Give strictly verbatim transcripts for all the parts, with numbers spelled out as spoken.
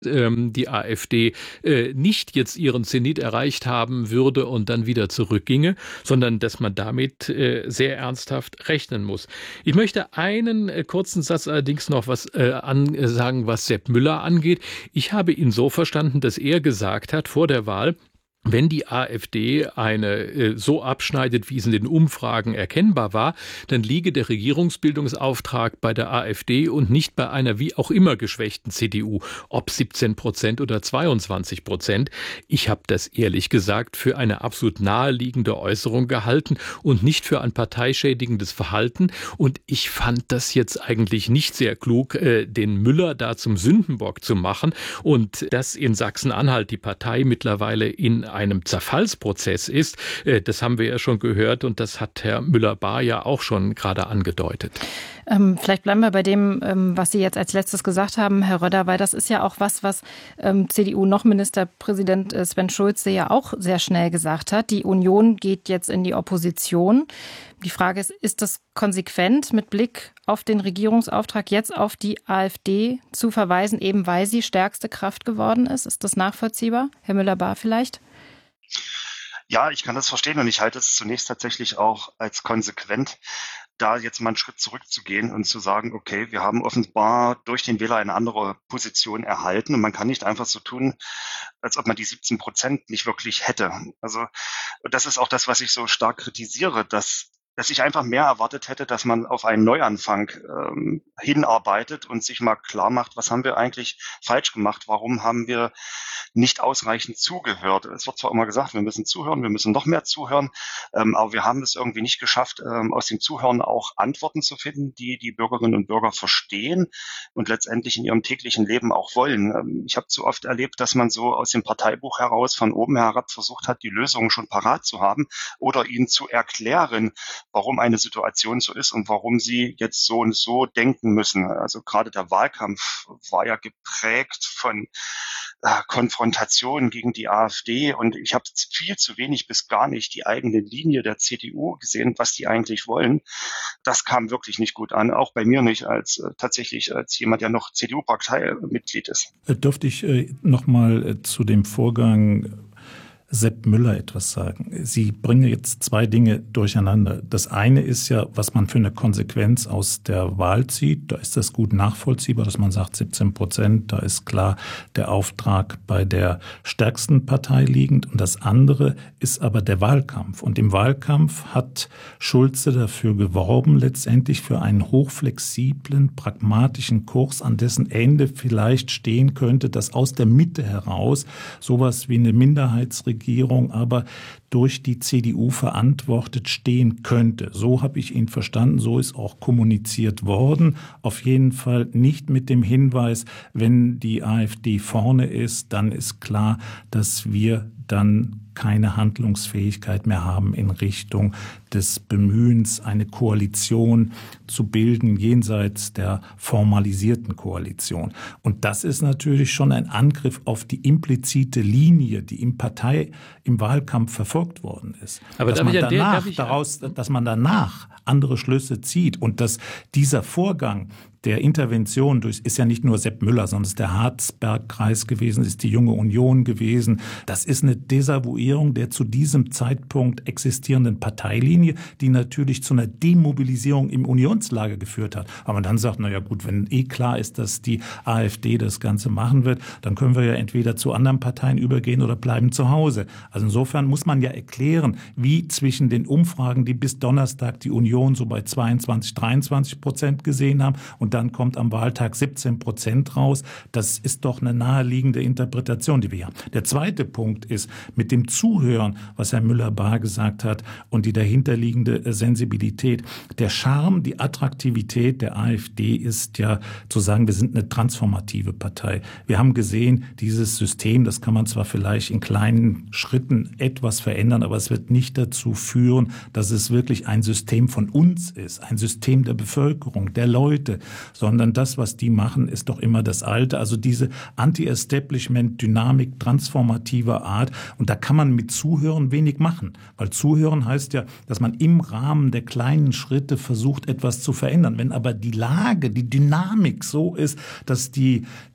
ähm, die AfD äh, nicht jetzt ihren Zenit erreicht haben würde und dann wieder zurückginge, sondern dass man damit äh, sehr ernsthaft rechnen muss. Ich möchte einen äh, kurzen Satz allerdings noch was äh, an, äh, sagen, was Sepp Müller angeht. Ich habe ihn so verstanden, dass er gesagt hat vor der Wahl, wenn die AfD eine äh, so abschneidet, wie es in den Umfragen erkennbar war, dann liege der Regierungsbildungsauftrag bei der AfD und nicht bei einer wie auch immer geschwächten C D U, ob siebzehn Prozent oder zweiundzwanzig Prozent. Ich habe das ehrlich gesagt für eine absolut naheliegende Äußerung gehalten und nicht für ein parteischädigendes Verhalten. Und ich fand das jetzt eigentlich nicht sehr klug, äh, den Müller da zum Sündenbock zu machen und dass in Sachsen-Anhalt die Partei mittlerweile in einem Zerfallsprozess ist, das haben wir ja schon gehört und das hat Herr Müller-Bahr ja auch schon gerade angedeutet. Ähm, vielleicht bleiben wir bei dem, ähm, was Sie jetzt als letztes gesagt haben, Herr Röder, weil das ist ja auch was, was ähm, C D U-Noch-Ministerpräsident äh, Sven Schulze ja auch sehr schnell gesagt hat. Die Union geht jetzt in die Opposition. Die Frage ist, ist das konsequent mit Blick auf den Regierungsauftrag jetzt auf die AfD zu verweisen, eben weil sie stärkste Kraft geworden ist? Ist das nachvollziehbar? Herr Müller-Bahr vielleicht? Ja, ich kann das verstehen und ich halte es zunächst tatsächlich auch als konsequent, da jetzt mal einen Schritt zurückzugehen und zu sagen, okay, wir haben offenbar durch den Wähler eine andere Position erhalten und man kann nicht einfach so tun, als ob man die siebzehn Prozent nicht wirklich hätte. Also das ist auch das, was ich so stark kritisiere, dass dass ich einfach mehr erwartet hätte, dass man auf einen Neuanfang ähm, hinarbeitet und sich mal klar macht, was haben wir eigentlich falsch gemacht, warum haben wir nicht ausreichend zugehört. Es wird zwar immer gesagt, wir müssen zuhören, wir müssen noch mehr zuhören, ähm, aber wir haben es irgendwie nicht geschafft, ähm, aus dem Zuhören auch Antworten zu finden, die die Bürgerinnen und Bürger verstehen und letztendlich in ihrem täglichen Leben auch wollen. Ähm, ich habe zu oft erlebt, dass man so aus dem Parteibuch heraus von oben herab versucht hat, die Lösungen schon parat zu haben oder ihnen zu erklären, warum eine Situation so ist und warum sie jetzt so und so denken müssen. Also gerade der Wahlkampf war ja geprägt von äh, Konfrontationen gegen die AfD und ich habe viel zu wenig bis gar nicht die eigene Linie der C D U gesehen, was die eigentlich wollen. Das kam wirklich nicht gut an, auch bei mir nicht als äh, tatsächlich als jemand, der noch C D U-Parteimitglied ist. Dürfte ich äh, noch mal äh, zu dem Vorgang Sepp Müller etwas sagen. Sie bringen jetzt zwei Dinge durcheinander. Das eine ist ja, was man für eine Konsequenz aus der Wahl zieht. Da ist das gut nachvollziehbar, dass man sagt siebzehn Prozent. Da ist klar der Auftrag bei der stärksten Partei liegend. Und das andere ist aber der Wahlkampf. Und im Wahlkampf hat Schulze dafür geworben, letztendlich für einen hochflexiblen, pragmatischen Kurs, an dessen Ende vielleicht stehen könnte, dass aus der Mitte heraus sowas wie eine Minderheitsregierung aber durch die C D U verantwortet stehen könnte. So habe ich ihn verstanden, so ist auch kommuniziert worden. Auf jeden Fall nicht mit dem Hinweis, wenn die AfD vorne ist, dann ist klar, dass wir dann keine Handlungsfähigkeit mehr haben in Richtung des Bemühens, eine Koalition zu bilden, jenseits der formalisierten Koalition. Und das ist natürlich schon ein Angriff auf die implizite Linie, die im Partei, im Wahlkampf verfolgt worden ist. Aber dass man der, danach ich, daraus, dass man danach andere Schlüsse zieht und dass dieser Vorgang der Intervention durch, ist ja nicht nur Sepp Müller, sondern es ist der Harzberg-Kreis gewesen, ist die Junge Union gewesen. Das ist eine Desavouierung der zu diesem Zeitpunkt existierenden Parteilinie, die natürlich zu einer Demobilisierung im Unionslager geführt hat. Aber man dann sagt, na ja gut, wenn eh klar ist, dass die AfD das Ganze machen wird, dann können wir ja entweder zu anderen Parteien übergehen oder bleiben zu Hause. Also insofern muss man ja erklären, wie zwischen den Umfragen, die bis Donnerstag die Union so bei zweiundzwanzig, dreiundzwanzig Prozent gesehen haben und dann kommt am Wahltag siebzehn Prozent raus. Das ist doch eine naheliegende Interpretation, die wir haben. Der zweite Punkt ist, mit dem Zuhören, was Herr Müller-Bahr gesagt hat und die dahinterliegende Sensibilität. Der Charme, die Attraktivität der AfD ist ja zu sagen, wir sind eine transformative Partei. Wir haben gesehen, dieses System, das kann man zwar vielleicht in kleinen Schritten etwas verändern, aber es wird nicht dazu führen, dass es wirklich ein System von uns ist, ein System der Bevölkerung, der Leute, sondern das, was die machen, ist doch immer das Alte. Also diese Anti-Establishment-Dynamik transformativer Art. Und da kann man mit Zuhören wenig machen. Weil Zuhören heißt ja, dass man im Rahmen der kleinen Schritte versucht, etwas zu verändern. Wenn aber die Lage, die Dynamik so ist, dass die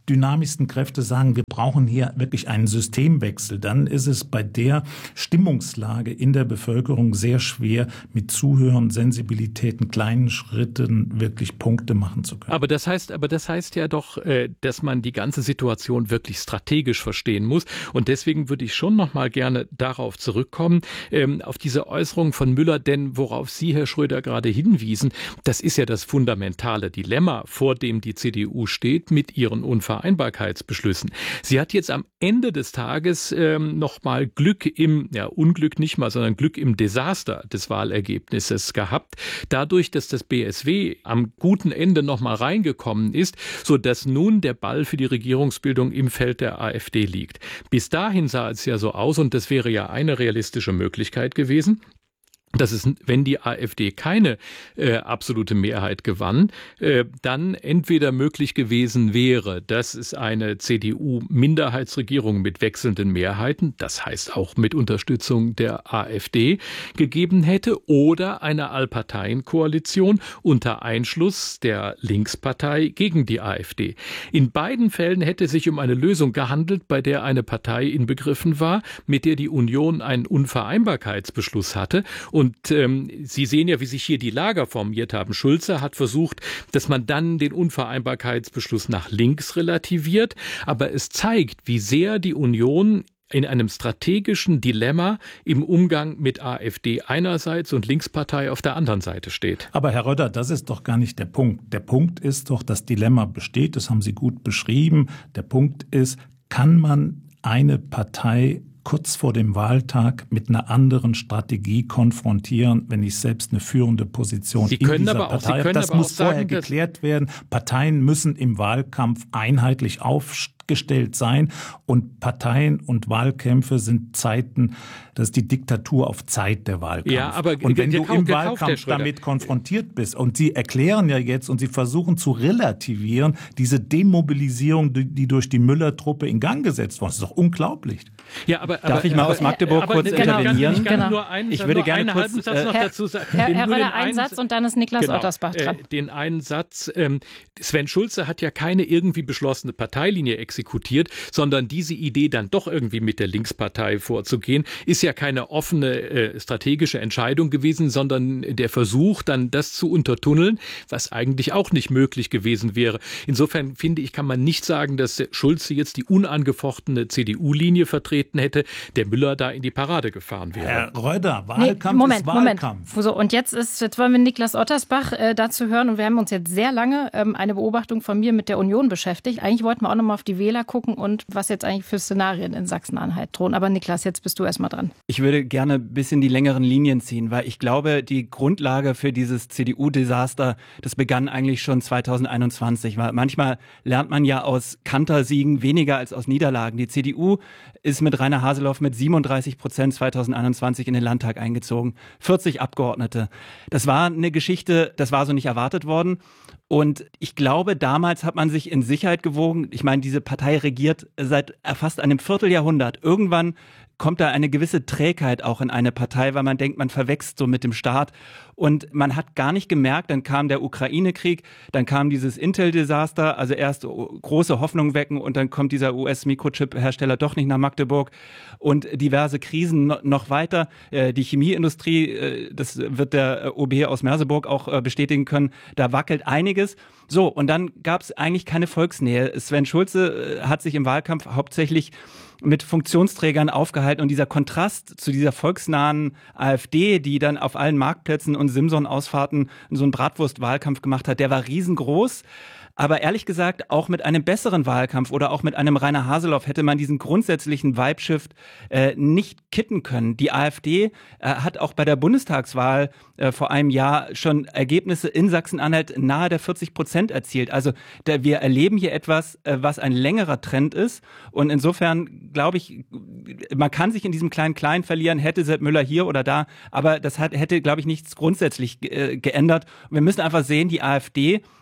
dynamischsten Kräfte sagen, wir brauchen hier wirklich einen Systemwechsel, dann ist es bei der Stimmungslage in der Bevölkerung sehr schwer, mit Zuhören, Sensibilitäten, kleinen Schritten wirklich Punkte machen zu können. Aber das heißt, aber das heißt ja doch, dass man die ganze Situation wirklich strategisch verstehen muss. Und deswegen würde ich schon noch mal gerne darauf zurückkommen, auf diese Äußerung von Müller, denn worauf Sie, Herr Schröder, gerade hinwiesen, das ist ja das fundamentale Dilemma, vor dem die C D U steht mit ihren Unvereinbarkeitsbeschlüssen. Sie hat jetzt am Ende des Tages ähm, noch mal Glück im, ja Unglück nicht mal, sondern Glück im Desaster des Wahlergebnisses gehabt, dadurch, dass das B S W am guten Ende noch mal reingekommen ist, so dass nun der Ball für die Regierungsbildung im Feld der AfD liegt. Bis dahin sah es ja so aus, und das wäre ja eine realistische Möglichkeit gewesen, dass es, wenn die AfD keine äh, absolute Mehrheit gewann, äh, dann entweder möglich gewesen wäre, dass es eine C D U-Minderheitsregierung mit wechselnden Mehrheiten, das heißt auch mit Unterstützung der AfD, gegeben hätte, oder eine Allparteienkoalition unter Einschluss der Linkspartei gegen die AfD. In beiden Fällen hätte es sich um eine Lösung gehandelt, bei der eine Partei inbegriffen war, mit der die Union einen Unvereinbarkeitsbeschluss hatte. Und ähm, Sie sehen ja, wie sich hier die Lager formiert haben. Schulze hat versucht, dass man dann den Unvereinbarkeitsbeschluss nach links relativiert. Aber es zeigt, wie sehr die Union in einem strategischen Dilemma im Umgang mit AfD einerseits und Linkspartei auf der anderen Seite steht. Aber Herr Röder, das ist doch gar nicht der Punkt. Der Punkt ist doch, das Dilemma besteht, das haben Sie gut beschrieben. Der Punkt ist, kann man eine Partei kurz vor dem Wahltag mit einer anderen Strategie konfrontieren, wenn ich selbst eine führende Position Sie in können dieser aber auch, Partei habe. Das aber muss auch vorher sagen, geklärt werden. Parteien müssen im Wahlkampf einheitlich aufgestellt sein, und Parteien und Wahlkämpfe sind Zeiten, das ist die Diktatur auf Zeit der Wahlkampf. Ja, aber und wenn du gekauft, im Wahlkampf damit konfrontiert bist, und Sie erklären ja jetzt und Sie versuchen zu relativieren, diese Demobilisierung, die durch die Müller-Truppe in Gang gesetzt worden ist, ist doch unglaublich. Ja, aber, Darf aber, ich mal aber, aus Magdeburg aber, kurz aber, intervenieren? Ich, kann genau. nur einen, ich würde nur gerne einen kurz, halben Satz noch Herr, dazu sagen. Herr, Den, Herr nur Röder, den einen Satz und dann ist Niklas genau, Ottersbach dran. Äh, den einen Satz. Ähm, Sven Schulze hat ja keine irgendwie beschlossene Parteilinie exekutiert, sondern diese Idee, dann doch irgendwie mit der Linkspartei vorzugehen, ist ja keine offene äh, strategische Entscheidung gewesen, sondern der Versuch, dann das zu untertunneln, was eigentlich auch nicht möglich gewesen wäre. Insofern finde ich, kann man nicht sagen, dass Schulze jetzt die unangefochtene C D U-Linie vertreten hätte, der Müller da in die Parade gefahren wäre. Herr Röder, Wahlkampf nee, Moment, ist Wahlkampf. Moment. So, und jetzt ist, jetzt wollen wir Niklas Ottersbach äh, dazu hören, und wir haben uns jetzt sehr lange ähm, eine Beobachtung von mir mit der Union beschäftigt. Eigentlich wollten wir auch noch mal auf die Wähler gucken und was jetzt eigentlich für Szenarien in Sachsen-Anhalt drohen. Aber Niklas, jetzt bist du erstmal dran. Ich würde gerne ein bisschen die längeren Linien ziehen, weil ich glaube, die Grundlage für dieses C D U-Desaster, das begann eigentlich schon zweitausendeinundzwanzig. Weil manchmal lernt man ja aus Kantersiegen weniger als aus Niederlagen. Die C D U ist mit Rainer Haseloff mit siebenunddreißig Prozent zweitausendeinundzwanzig in den Landtag eingezogen. vierzig Abgeordnete. Das war eine Geschichte, das war so nicht erwartet worden. Und ich glaube, damals hat man sich in Sicherheit gewogen. Ich meine, diese Partei regiert seit fast einem Vierteljahrhundert. Irgendwann kommt da eine gewisse Trägheit auch in eine Partei, weil man denkt, man verwächst so mit dem Staat. Und man hat gar nicht gemerkt, dann kam der Ukraine-Krieg, dann kam dieses Intel-Desaster, also erst große Hoffnung wecken und dann kommt dieser U S-Mikrochip-Hersteller doch nicht nach Magdeburg und diverse Krisen noch weiter. Die Chemieindustrie, das wird der O B aus Merseburg auch bestätigen können, da wackelt einiges. So, und dann gab es eigentlich keine Volksnähe. Sven Schulze hat sich im Wahlkampf hauptsächlich mit Funktionsträgern aufgehalten, und dieser Kontrast zu dieser volksnahen AfD, die dann auf allen Marktplätzen und Simson-Ausfahrten so einen Bratwurst-Wahlkampf gemacht hat, der war riesengroß. Aber ehrlich gesagt, auch mit einem besseren Wahlkampf oder auch mit einem Rainer Haseloff hätte man diesen grundsätzlichen Vibe-Shift äh, nicht kitten können. Die AfD äh, hat auch bei der Bundestagswahl äh, vor einem Jahr schon Ergebnisse in Sachsen-Anhalt nahe der vierzig Prozent erzielt. Also der, wir erleben hier etwas, äh, was ein längerer Trend ist. Und insofern glaube ich, man kann sich in diesem Klein-Klein verlieren, hätte Sepp Müller hier oder da. Aber das hat, hätte, glaube ich, nichts grundsätzlich äh, geändert. Und wir müssen einfach sehen, die AfD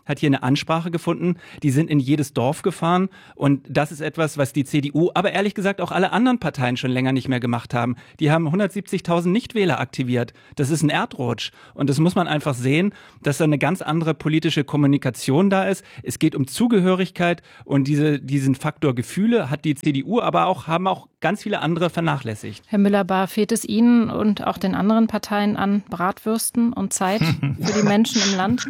hat hier eine Ansprache gefunden. Die sind in jedes Dorf gefahren. Und das ist etwas, was die C D U, aber ehrlich gesagt auch alle anderen Parteien schon länger nicht mehr gemacht haben. Die haben hundertsiebzigtausend Nichtwähler aktiviert. Das ist ein Erdrutsch. Und das muss man einfach sehen, dass da eine ganz andere politische Kommunikation da ist. Es geht um Zugehörigkeit und diese, diesen Faktor Gefühle hat die C D U, aber auch, haben auch ganz viele andere vernachlässigt. Herr Müller-Bahr, fehlt es Ihnen und auch den anderen Parteien an Bratwürsten und Zeit für die Menschen im Land?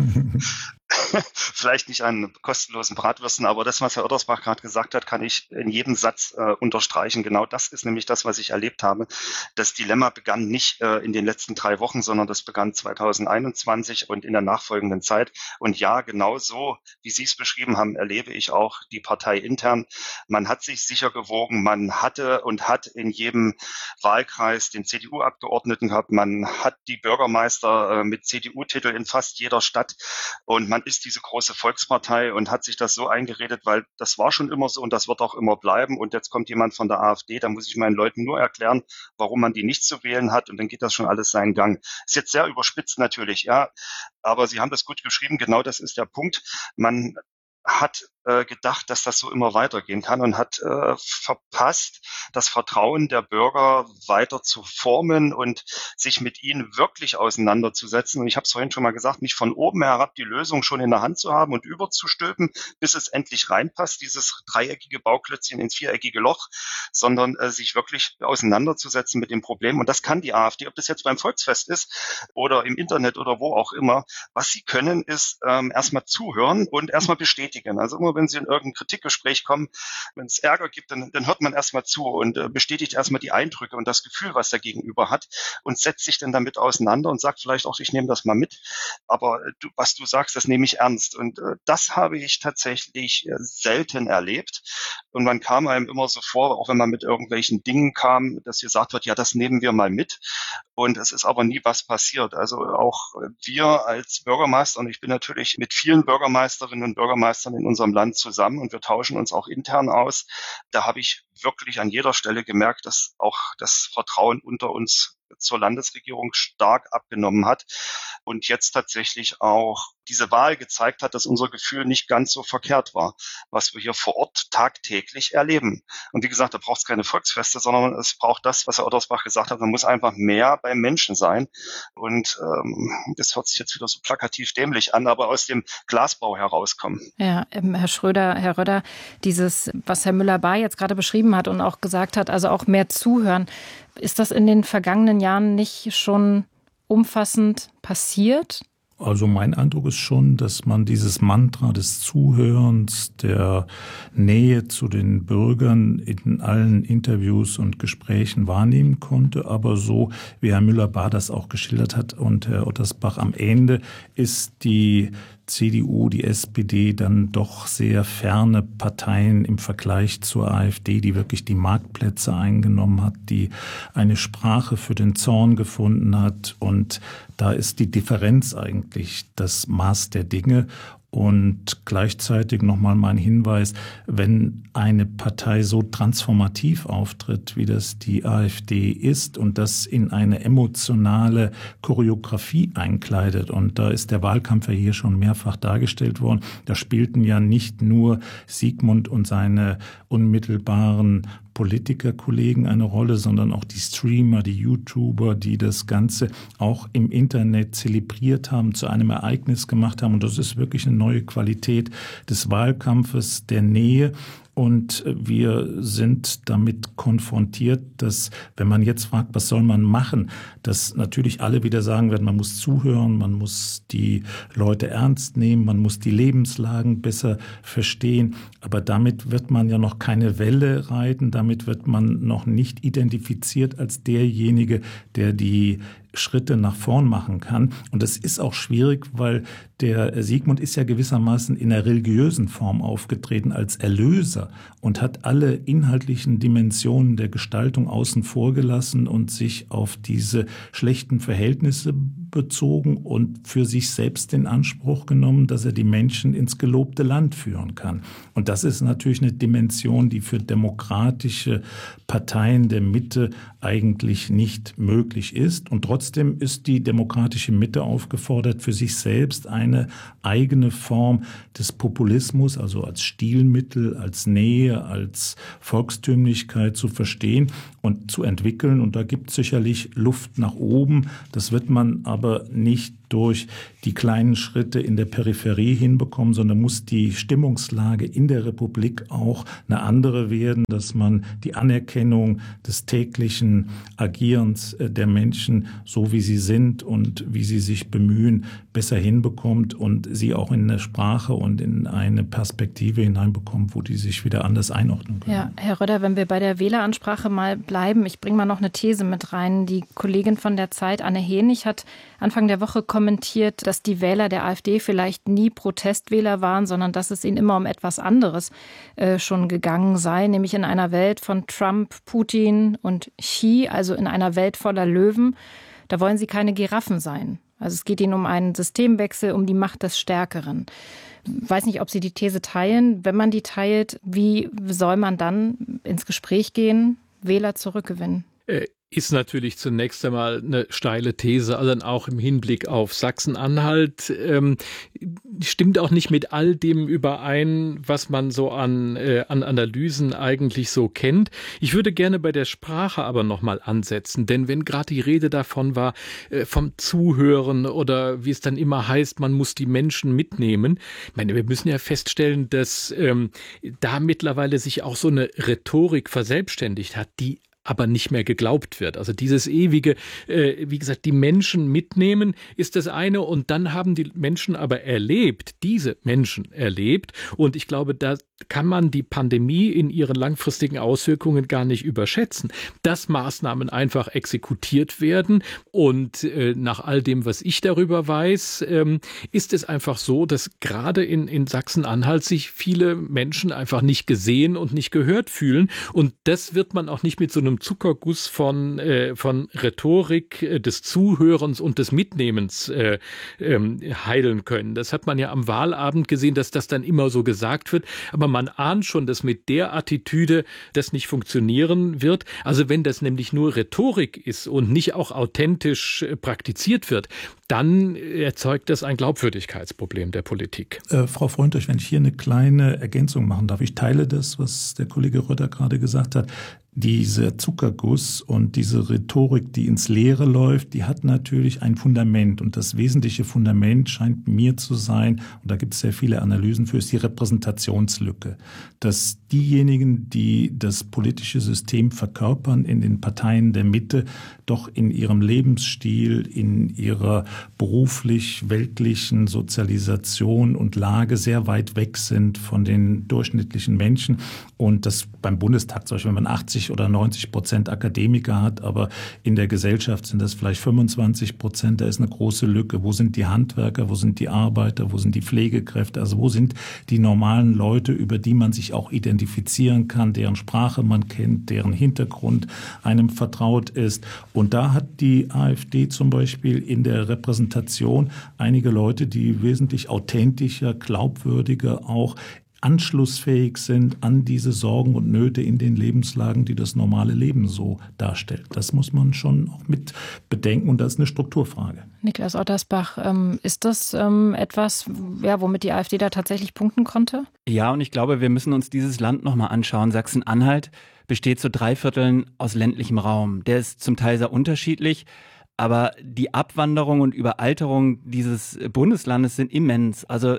Vielleicht nicht an kostenlosen Bratwürsten, aber das, was Herr Ottersbach gerade gesagt hat, kann ich in jedem Satz äh, unterstreichen. Genau das ist nämlich das, was ich erlebt habe. Das Dilemma begann nicht äh, in den letzten drei Wochen, sondern das begann zweitausendeinundzwanzig und in der nachfolgenden Zeit. Und ja, genau so, wie Sie es beschrieben haben, erlebe ich auch die Partei intern. Man hat sich sicher gewogen, man hatte und hat in jedem Wahlkreis den C D U-Abgeordneten gehabt, man hat die Bürgermeister äh, mit C D U-Titel in fast jeder Stadt und man ist diese große Volkspartei und hat sich das so eingeredet, weil das war schon immer so und das wird auch immer bleiben. Und jetzt kommt jemand von der AfD, da muss ich meinen Leuten nur erklären, warum man die nicht zu wählen hat und dann geht das schon alles seinen Gang. Ist jetzt sehr überspitzt natürlich, ja, aber Sie haben das gut geschrieben, genau das ist der Punkt. Man hat äh, gedacht, dass das so immer weitergehen kann und hat äh, verpasst, das Vertrauen der Bürger weiter zu formen und sich mit ihnen wirklich auseinanderzusetzen. Und ich habe es vorhin schon mal gesagt, nicht von oben herab die Lösung schon in der Hand zu haben und überzustülpen, bis es endlich reinpasst, dieses dreieckige Bauklötzchen ins viereckige Loch, sondern äh, sich wirklich auseinanderzusetzen mit dem Problem. Und das kann die AfD, ob das jetzt beim Volksfest ist oder im Internet oder wo auch immer. Was sie können, ist ähm, erstmal zuhören und erstmal bestätigen. Also immer, wenn Sie in irgendein Kritikgespräch kommen, wenn es Ärger gibt, dann, dann hört man erstmal zu und äh, bestätigt erstmal die Eindrücke und das Gefühl, was der Gegenüber hat und setzt sich dann damit auseinander und sagt vielleicht auch, ich nehme das mal mit, aber äh, du, was du sagst, das nehme ich ernst. Und äh, das habe ich tatsächlich äh, selten erlebt. Und man kam einem immer so vor, auch wenn man mit irgendwelchen Dingen kam, dass gesagt wird, ja, das nehmen wir mal mit. Und es ist aber nie was passiert. Also auch wir als Bürgermeister, und ich bin natürlich mit vielen Bürgermeisterinnen und Bürgermeistern in unserem Land zusammen und wir tauschen uns auch intern aus. Da habe ich wirklich an jeder Stelle gemerkt, dass auch das Vertrauen unter uns zur Landesregierung stark abgenommen hat und jetzt tatsächlich auch diese Wahl gezeigt hat, dass unser Gefühl nicht ganz so verkehrt war, was wir hier vor Ort tagtäglich erleben. Und wie gesagt, da braucht es keine Volksfeste, sondern es braucht das, was Herr Ottersbach gesagt hat, man muss einfach mehr beim Menschen sein. Und ähm, das hört sich jetzt wieder so plakativ dämlich an, aber aus dem Glasbau herauskommen. Ja, Herr Schröder, Herr Röder, dieses, was Herr Müller-Bahr jetzt gerade beschrieben hat und auch gesagt hat, also auch mehr zuhören, ist das in den vergangenen Jahren nicht schon umfassend passiert? Also mein Eindruck ist schon, dass man dieses Mantra des Zuhörens, der Nähe zu den Bürgern in allen Interviews und Gesprächen wahrnehmen konnte. Aber so, wie Herr Müller-Bahr das auch geschildert hat und Herr Ottersbach, am Ende ist die C D U, die S P D dann doch sehr ferne Parteien im Vergleich zur AfD, die wirklich die Marktplätze eingenommen hat, die eine Sprache für den Zorn gefunden hat. Und da ist die Differenz eigentlich das Maß der Dinge. Und gleichzeitig nochmal mein Hinweis, wenn eine Partei so transformativ auftritt, wie das die AfD ist und das in eine emotionale Choreografie einkleidet, und da ist der Wahlkampf ja hier schon mehrfach dargestellt worden, da spielten ja nicht nur Sigmund und seine unmittelbaren Politikerkollegen eine Rolle, sondern auch die Streamer, die YouTuber, die das Ganze auch im Internet zelebriert haben, zu einem Ereignis gemacht haben. Und das ist wirklich eine neue Qualität des Wahlkampfes, der Nähe. Und wir sind damit konfrontiert, dass, wenn man jetzt fragt, was soll man machen, dass natürlich alle wieder sagen werden, man muss zuhören, man muss die Leute ernst nehmen, man muss die Lebenslagen besser verstehen. Aber damit wird man ja noch keine Welle reiten, damit wird man noch nicht identifiziert als derjenige, der die Schritte nach vorn machen kann. Und das ist auch schwierig, weil der Sigmund ist ja gewissermaßen in einer religiösen Form aufgetreten als Erlöser und hat alle inhaltlichen Dimensionen der Gestaltung außen vor gelassen und sich auf diese schlechten Verhältnisse bezogen und für sich selbst in Anspruch genommen, dass er die Menschen ins gelobte Land führen kann. Und das ist natürlich eine Dimension, die für demokratische Parteien der Mitte eigentlich nicht möglich ist. Und trotzdem ist die demokratische Mitte aufgefordert, für sich selbst eine eigene Form des Populismus, also als Stilmittel, als Nähe, als Volkstümlichkeit zu verstehen und zu entwickeln. Und da gibt es sicherlich Luft nach oben. Das wird man aber nicht durch die kleinen Schritte in der Peripherie hinbekommen, sondern muss die Stimmungslage in der Republik auch eine andere werden, dass man die Anerkennung des täglichen Agierens der Menschen, so wie sie sind und wie sie sich bemühen, besser hinbekommt und sie auch in eine Sprache und in eine Perspektive hineinbekommt, wo die sich wieder anders einordnen können. Ja, Herr Röder, wenn wir bei der Wähleransprache mal bleiben, ich bringe mal noch eine These mit rein. Die Kollegin von der Zeit, Anne Henig, hat Anfang der Woche kommentiert, dass die Wähler der AfD vielleicht nie Protestwähler waren, sondern dass es ihnen immer um etwas anderes äh, schon gegangen sei, nämlich in einer Welt von Trump, Putin und Xi, also in einer Welt voller Löwen. Da wollen sie keine Giraffen sein. Also es geht ihnen um einen Systemwechsel, um die Macht des Stärkeren. Ich weiß nicht, ob Sie die These teilen. Wenn man die teilt, wie soll man dann ins Gespräch gehen, Wähler zurückgewinnen? Äh. Ist natürlich zunächst einmal eine steile These, also auch im Hinblick auf Sachsen-Anhalt. Ähm, stimmt auch nicht mit all dem überein, was man so an, äh, an Analysen eigentlich so kennt. Ich würde gerne bei der Sprache aber nochmal ansetzen, denn wenn gerade die Rede davon war, äh, vom Zuhören oder wie es dann immer heißt, man muss die Menschen mitnehmen. Ich meine, wir müssen ja feststellen, dass ähm, da mittlerweile sich auch so eine Rhetorik verselbstständigt hat, die aber nicht mehr geglaubt wird. Also dieses ewige, äh, wie gesagt, die Menschen mitnehmen ist das eine und dann haben die Menschen aber erlebt, diese Menschen erlebt und ich glaube, da kann man die Pandemie in ihren langfristigen Auswirkungen gar nicht überschätzen, dass Maßnahmen einfach exekutiert werden und äh, nach all dem, was ich darüber weiß, ähm, ist es einfach so, dass gerade in, in Sachsen-Anhalt sich viele Menschen einfach nicht gesehen und nicht gehört fühlen und das wird man auch nicht mit so einem Zuckerguss von, äh, von Rhetorik äh, des Zuhörens und des Mitnehmens äh, ähm, heilen können. Das hat man ja am Wahlabend gesehen, dass das dann immer so gesagt wird, aber man ahnt schon, dass mit der Attitüde das nicht funktionieren wird. Also wenn das nämlich nur Rhetorik ist und nicht auch authentisch äh, praktiziert wird, dann erzeugt das ein Glaubwürdigkeitsproblem der Politik. Äh, Frau Freundlich, wenn ich hier eine kleine Ergänzung machen darf. Ich teile das, was der Kollege Röder gerade gesagt hat. Dieser Zuckerguss und diese Rhetorik, die ins Leere läuft, die hat natürlich ein Fundament. Und das wesentliche Fundament scheint mir zu sein, und da gibt es sehr viele Analysen für, ist die Repräsentationslücke. Dass diejenigen, die das politische System verkörpern in den Parteien der Mitte, doch in ihrem Lebensstil, in ihrer beruflich-weltlichen Sozialisation und Lage sehr weit weg sind von den durchschnittlichen Menschen. Und das beim Bundestag, zum Beispiel, wenn man achtzig oder neunzig Prozent Akademiker hat, aber in der Gesellschaft sind das vielleicht fünfundzwanzig Prozent, da ist eine große Lücke. Wo sind die Handwerker, wo sind die Arbeiter, wo sind die Pflegekräfte, also wo sind die normalen Leute, über die man sich auch identifizieren kann, deren Sprache man kennt, deren Hintergrund einem vertraut ist. Und da hat die AfD zum Beispiel in der Repräsentation einige Leute, die wesentlich authentischer, glaubwürdiger auch anschlussfähig sind an diese Sorgen und Nöte in den Lebenslagen, die das normale Leben so darstellt. Das muss man schon auch mit bedenken und das ist eine Strukturfrage. Niklas Ottersbach, ähm, ist das ähm, etwas, ja, womit die AfD da tatsächlich punkten konnte? Ja, und ich glaube, wir müssen uns dieses Land nochmal anschauen. Sachsen-Anhalt besteht zu drei Vierteln aus ländlichem Raum. Der ist zum Teil sehr unterschiedlich. Aber die Abwanderung und Überalterung dieses Bundeslandes sind immens. Also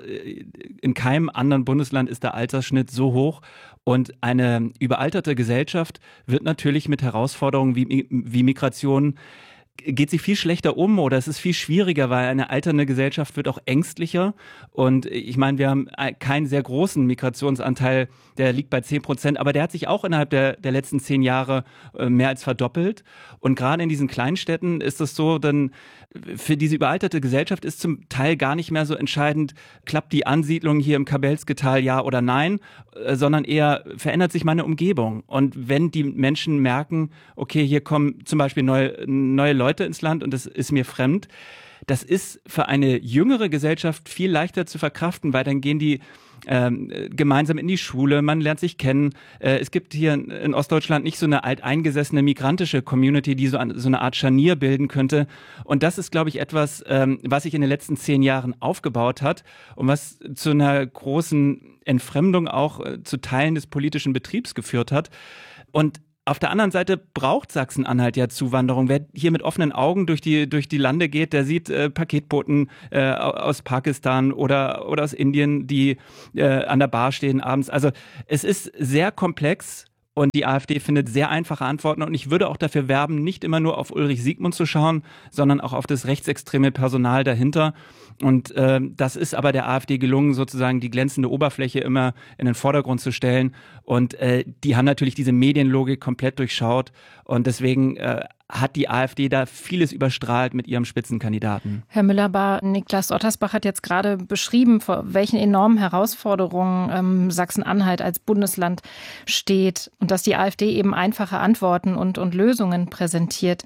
in keinem anderen Bundesland ist der Altersschnitt so hoch. Und eine überalterte Gesellschaft wird natürlich mit Herausforderungen wie, wie Migration geht sie viel schlechter um oder es ist viel schwieriger, weil eine alternde Gesellschaft wird auch ängstlicher. Und ich meine, wir haben keinen sehr großen Migrationsanteil, der liegt bei zehn Prozent, aber der hat sich auch innerhalb der, der letzten zehn Jahre mehr als verdoppelt. Und gerade in diesen Kleinstädten ist es so, dann für diese überalterte Gesellschaft ist zum Teil gar nicht mehr so entscheidend, klappt die Ansiedlung hier im Kabelsketal ja oder nein, sondern eher verändert sich meine Umgebung. Und wenn die Menschen merken, okay, hier kommen zum Beispiel neue, neue Leute ins Land und das ist mir fremd, das ist für eine jüngere Gesellschaft viel leichter zu verkraften, weil dann gehen die Ähm, gemeinsam in die Schule, man lernt sich kennen. Äh, es gibt hier in Ostdeutschland nicht so eine alteingesessene migrantische Community, die so, an, so eine Art Scharnier bilden könnte. Und das ist, glaube ich, etwas, ähm, was sich in den letzten zehn Jahren aufgebaut hat und was zu einer großen Entfremdung auch äh, zu Teilen des politischen Betriebs geführt hat. Und auf der anderen Seite braucht Sachsen-Anhalt ja Zuwanderung. Wer hier mit offenen Augen durch die, durch die Lande geht, der sieht äh, Paketboten äh, aus Pakistan oder, oder aus Indien, die äh, an der Bar stehen abends. Also es ist sehr komplex. Und die AfD findet sehr einfache Antworten. Und ich würde auch dafür werben, nicht immer nur auf Ulrich Siegmund zu schauen, sondern auch auf das rechtsextreme Personal dahinter. Und äh, das ist aber der AfD gelungen, sozusagen die glänzende Oberfläche immer in den Vordergrund zu stellen. Und äh, die haben natürlich diese Medienlogik komplett durchschaut. Und deswegen äh, hat die AfD da vieles überstrahlt mit ihrem Spitzenkandidaten. Herr Müller-Bahr, Niklas Ottersbach hat jetzt gerade beschrieben, vor welchen enormen Herausforderungen ähm, Sachsen-Anhalt als Bundesland steht und dass die AfD eben einfache Antworten und, und Lösungen präsentiert.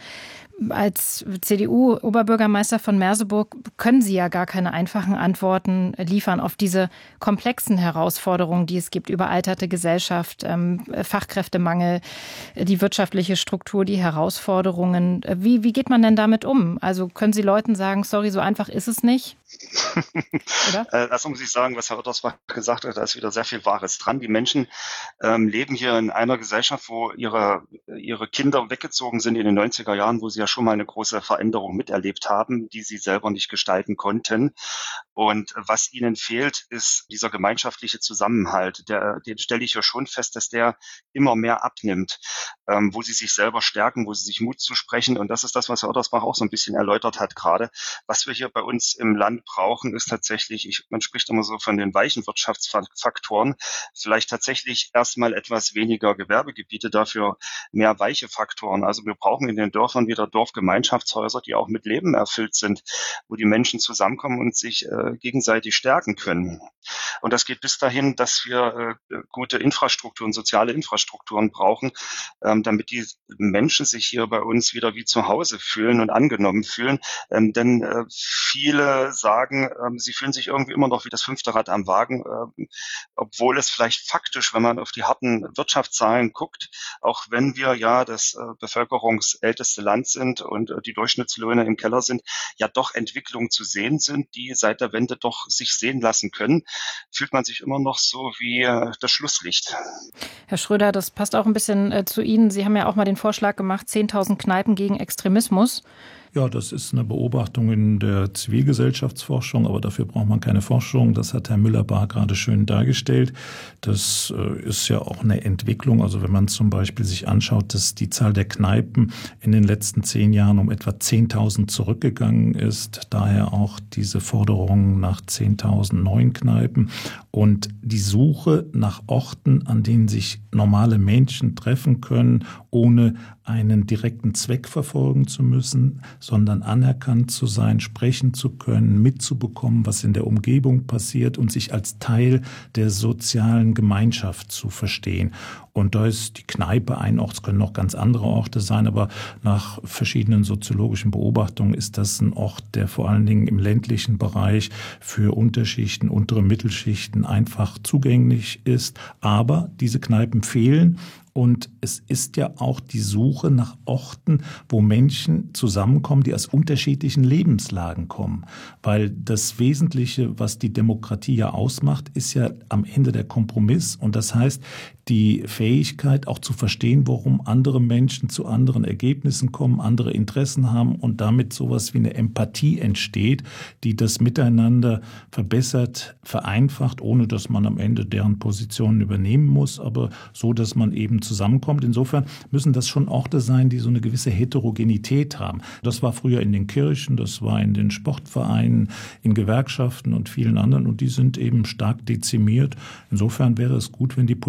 Als C D U-Oberbürgermeister von Merseburg können Sie ja gar keine einfachen Antworten liefern auf diese komplexen Herausforderungen, die es gibt, überalterte Gesellschaft, ähm, Fachkräftemangel, die wirtschaftliche Struktur, die Herausforderungen. Wie, wie geht man denn damit um? Also können Sie Leuten sagen, sorry, so einfach ist es nicht? Oder? äh, das muss ich sagen, was Herr Ottersbach gesagt hat, da ist wieder sehr viel Wahres dran. Die Menschen ähm, leben hier in einer Gesellschaft, wo ihre, ihre Kinder weggezogen sind in den neunziger Jahren, wo sie ja schon mal eine große Veränderung miterlebt haben, die sie selber nicht gestalten konnten. Und was ihnen fehlt, ist dieser gemeinschaftliche Zusammenhalt. Der, den stelle ich ja schon fest, dass der immer mehr abnimmt, ähm, wo sie sich selber stärken, wo sie sich Mut zusprechen. Und das ist das, was Herr Ottersbach auch so ein bisschen erläutert hat gerade. Was wir hier bei uns im Land brauchen, ist tatsächlich, ich, man spricht immer so von den weichen Wirtschaftsfaktoren, vielleicht tatsächlich erstmal etwas weniger Gewerbegebiete, dafür mehr weiche Faktoren. Also wir brauchen in den Dörfern wieder Dorfgemeinschaftshäuser, die auch mit Leben erfüllt sind, wo die Menschen zusammenkommen und sich äh, gegenseitig stärken können. Und das geht bis dahin, dass wir äh, gute Infrastrukturen, soziale Infrastrukturen brauchen, ähm, damit die Menschen sich hier bei uns wieder wie zu Hause fühlen und angenommen fühlen. Ähm, denn äh, viele sagen, ähm, sie fühlen sich irgendwie immer noch wie das fünfte Rad am Wagen, äh, obwohl es vielleicht faktisch, wenn man auf die harten Wirtschaftszahlen guckt, auch wenn wir ja das äh, bevölkerungsälteste Land sind und äh, die Durchschnittslöhne im Keller sind, ja doch Entwicklungen zu sehen sind, die seit der Wende doch sich sehen lassen können, fühlt man sich immer noch so wie äh, das Schlusslicht. Herr Schröder, das passt auch ein bisschen äh, zu Ihnen. Sie haben ja auch mal den Vorschlag gemacht, zehntausend Kneipen gegen Extremismus. Ja, das ist eine Beobachtung in der Zivilgesellschaftsforschung, aber dafür braucht man keine Forschung. Das hat Herr Müller-Bahr gerade schön dargestellt. Das ist ja auch eine Entwicklung. Also wenn man zum Beispiel sich anschaut, dass die Zahl der Kneipen in den letzten zehn Jahren um etwa zehntausend zurückgegangen ist. Daher auch diese Forderung nach zehntausend neuen Kneipen. Und die Suche nach Orten, an denen sich normale Menschen treffen können, ohne einen direkten Zweck verfolgen zu müssen, sondern anerkannt zu sein, sprechen zu können, mitzubekommen, was in der Umgebung passiert und sich als Teil der sozialen Gemeinschaft zu verstehen. Und da ist die Kneipe ein Ort, es können noch ganz andere Orte sein, aber nach verschiedenen soziologischen Beobachtungen ist das ein Ort, der vor allen Dingen im ländlichen Bereich für Unterschichten, untere Mittelschichten einfach zugänglich ist. Aber diese Kneipen fehlen. Und es ist ja auch die Suche nach Orten, wo Menschen zusammenkommen, die aus unterschiedlichen Lebenslagen kommen. Weil das Wesentliche, was die Demokratie ja ausmacht, ist ja am Ende der Kompromiss. Und das heißt, die Fähigkeit auch zu verstehen, warum andere Menschen zu anderen Ergebnissen kommen, andere Interessen haben und damit sowas wie eine Empathie entsteht, die das Miteinander verbessert, vereinfacht, ohne dass man am Ende deren Positionen übernehmen muss, aber so, dass man eben zusammenkommt. Insofern müssen das schon Orte sein, die so eine gewisse Heterogenität haben. Das war früher in den Kirchen, das war in den Sportvereinen, in Gewerkschaften und vielen anderen und die sind eben stark dezimiert. Insofern wäre es gut, wenn die Politik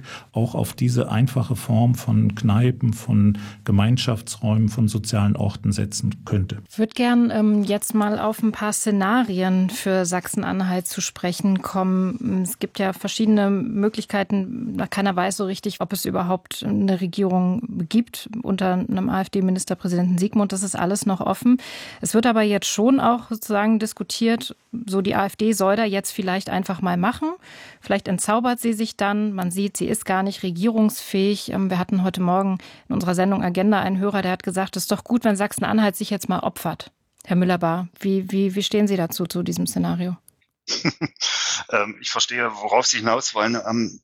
auch auf diese einfache Form von Kneipen, von Gemeinschaftsräumen, von sozialen Orten setzen könnte. Ich würde gern ähm, jetzt mal auf ein paar Szenarien für Sachsen-Anhalt zu sprechen kommen. Es gibt ja verschiedene Möglichkeiten. Keiner weiß so richtig, ob es überhaupt eine Regierung gibt unter einem AfD-Ministerpräsidenten Sigmund. Das ist alles noch offen. Es wird aber jetzt schon auch sozusagen diskutiert, so die AfD soll da jetzt vielleicht einfach mal machen. Vielleicht entzaubert sie sich dann. Man sieht, sie ist gar nicht regierungsfähig. Wir hatten heute Morgen in unserer Sendung Agenda einen Hörer, der hat gesagt, es ist doch gut, wenn Sachsen-Anhalt sich jetzt mal opfert. Herr Müller-Bahr, wie, wie, wie stehen Sie dazu, zu diesem Szenario? ähm, ich verstehe, worauf Sie hinaus wollen. Ähm,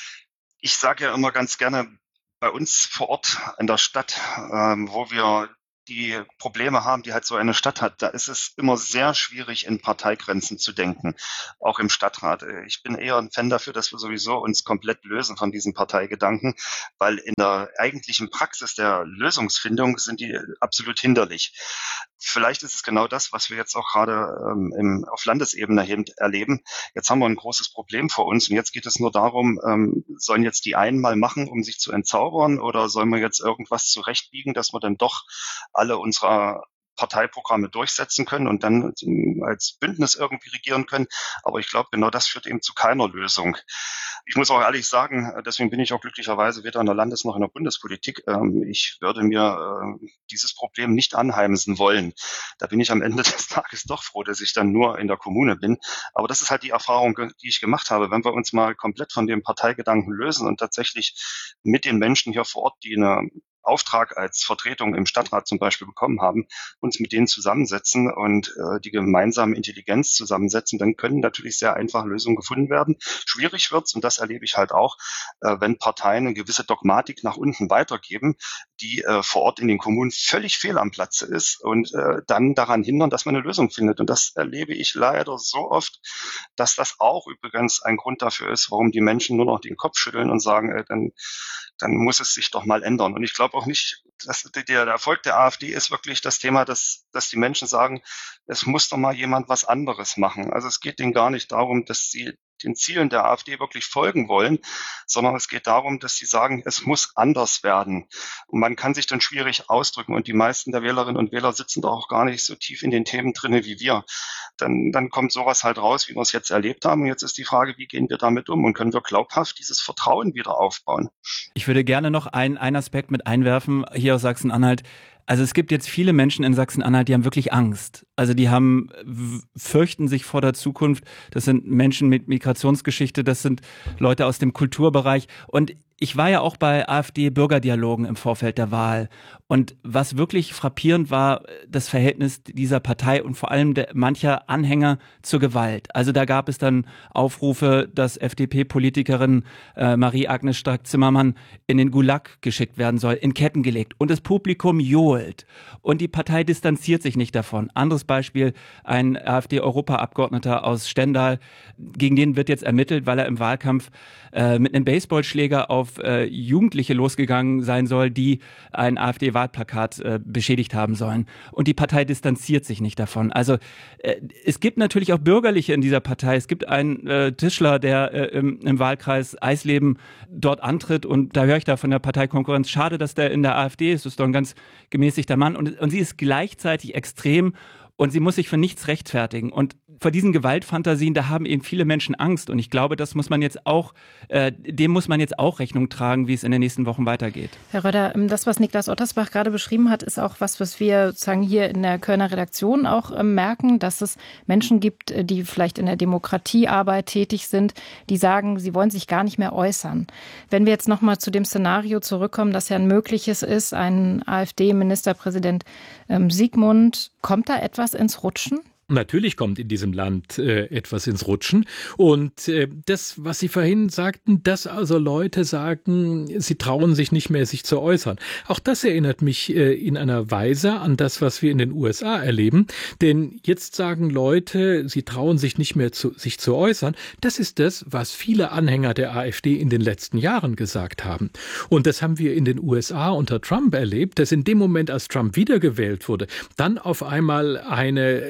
ich sage ja immer ganz gerne, bei uns vor Ort in der Stadt, ähm, wo wir die Probleme haben, die halt so eine Stadt hat, da ist es immer sehr schwierig, in Parteigrenzen zu denken, auch im Stadtrat. Ich bin eher ein Fan dafür, dass wir sowieso uns komplett lösen von diesen Parteigedanken, weil in der eigentlichen Praxis der Lösungsfindung sind die absolut hinderlich. Vielleicht ist es genau das, was wir jetzt auch gerade ähm, im, auf Landesebene erleben. Jetzt haben wir ein großes Problem vor uns und jetzt geht es nur darum, ähm, sollen jetzt die einen mal machen, um sich zu entzaubern, oder sollen wir jetzt irgendwas zurechtbiegen, dass wir dann doch alle unserer Parteiprogramme durchsetzen können und dann als Bündnis irgendwie regieren können. Aber ich glaube, genau das führt eben zu keiner Lösung. Ich muss auch ehrlich sagen, deswegen bin ich auch glücklicherweise weder in der Landes- noch in der Bundespolitik. Ich würde mir dieses Problem nicht anheimsen wollen. Da bin ich am Ende des Tages doch froh, dass ich dann nur in der Kommune bin. Aber das ist halt die Erfahrung, die ich gemacht habe. Wenn wir uns mal komplett von dem Parteigedanken lösen und tatsächlich mit den Menschen hier vor Ort, die eine Auftrag als Vertretung im Stadtrat zum Beispiel bekommen haben, uns mit denen zusammensetzen und äh, die gemeinsame Intelligenz zusammensetzen, dann können natürlich sehr einfache Lösungen gefunden werden. Schwierig wird's, und das erlebe ich halt auch, äh, wenn Parteien eine gewisse Dogmatik nach unten weitergeben, die äh, vor Ort in den Kommunen völlig fehl am Platze ist und äh, dann daran hindern, dass man eine Lösung findet. Und das erlebe ich leider so oft, dass das auch übrigens ein Grund dafür ist, warum die Menschen nur noch den Kopf schütteln und sagen, äh, dann dann muss es sich doch mal ändern. Und ich glaube auch nicht, dass der, der Erfolg der AfD ist wirklich das Thema, dass, dass die Menschen sagen, es muss doch mal jemand was anderes machen. Also es geht denen gar nicht darum, dass sie den Zielen der AfD wirklich folgen wollen, sondern es geht darum, dass sie sagen, es muss anders werden. Und man kann sich dann schwierig ausdrücken und die meisten der Wählerinnen und Wähler sitzen doch auch gar nicht so tief in den Themen drinne wie wir. Dann, dann kommt sowas halt raus, wie wir es jetzt erlebt haben. Und jetzt ist die Frage, wie gehen wir damit um und können wir glaubhaft dieses Vertrauen wieder aufbauen? Ich würde gerne noch einen, einen Aspekt mit einwerfen, hier aus Sachsen-Anhalt. Also es gibt jetzt viele Menschen in Sachsen-Anhalt, die haben wirklich Angst. Also die haben, fürchten sich vor der Zukunft. Das sind Menschen mit Migrationsgeschichte, das sind Leute aus dem Kulturbereich. Und ich war ja auch bei AfD-Bürgerdialogen im Vorfeld der Wahl. Und was wirklich frappierend war, das Verhältnis dieser Partei und vor allem der, mancher Anhänger zur Gewalt. Also da gab es dann Aufrufe, dass F D P-Politikerin äh, Marie-Agnes Strack-Zimmermann in den Gulag geschickt werden soll, in Ketten gelegt. Und das Publikum johlt. Und die Partei distanziert sich nicht davon. Anderes Beispiel, ein AfD-Europaabgeordneter aus Stendal, gegen den wird jetzt ermittelt, weil er im Wahlkampf äh, mit einem Baseballschläger auf äh, Jugendliche losgegangen sein soll, die ein AfD-Wahlplakat äh, beschädigt haben sollen. Und die Partei distanziert sich nicht davon. Also äh, es gibt natürlich auch Bürgerliche in dieser Partei. Es gibt einen äh, Tischler, der äh, im, im Wahlkreis Eisleben dort antritt, und da höre ich da von der Parteikonkurrenz, schade, dass der in der AfD ist, das ist doch ein ganz gemäßigter Mann. Und, und sie ist gleichzeitig extrem und sie muss sich für nichts rechtfertigen. Und vor diesen Gewaltfantasien, da haben eben viele Menschen Angst. Und ich glaube, das muss man jetzt auch, äh, dem muss man jetzt auch Rechnung tragen, wie es in den nächsten Wochen weitergeht. Herr Röder, das, was Niklas Ottersbach gerade beschrieben hat, ist auch was, was wir sozusagen hier in der Kölner Redaktion auch äh, merken, dass es Menschen gibt, die vielleicht in der Demokratiearbeit tätig sind, die sagen, sie wollen sich gar nicht mehr äußern. Wenn wir jetzt nochmal zu dem Szenario zurückkommen, dass ja ein mögliches ist, ein AfD-Ministerpräsident ähm, Sigmund, kommt da etwas ins Rutschen? Natürlich kommt in diesem Land äh, etwas ins Rutschen. Und äh, das, was Sie vorhin sagten, dass also Leute sagen, sie trauen sich nicht mehr, sich zu äußern. Auch das erinnert mich äh, in einer Weise an das, was wir in den U S A erleben. Denn jetzt sagen Leute, sie trauen sich nicht mehr, zu, sich zu äußern. Das ist das, was viele Anhänger der AfD in den letzten Jahren gesagt haben. Und das haben wir in den U S A unter Trump erlebt, dass in dem Moment, als Trump wiedergewählt wurde, dann auf einmal eine äh,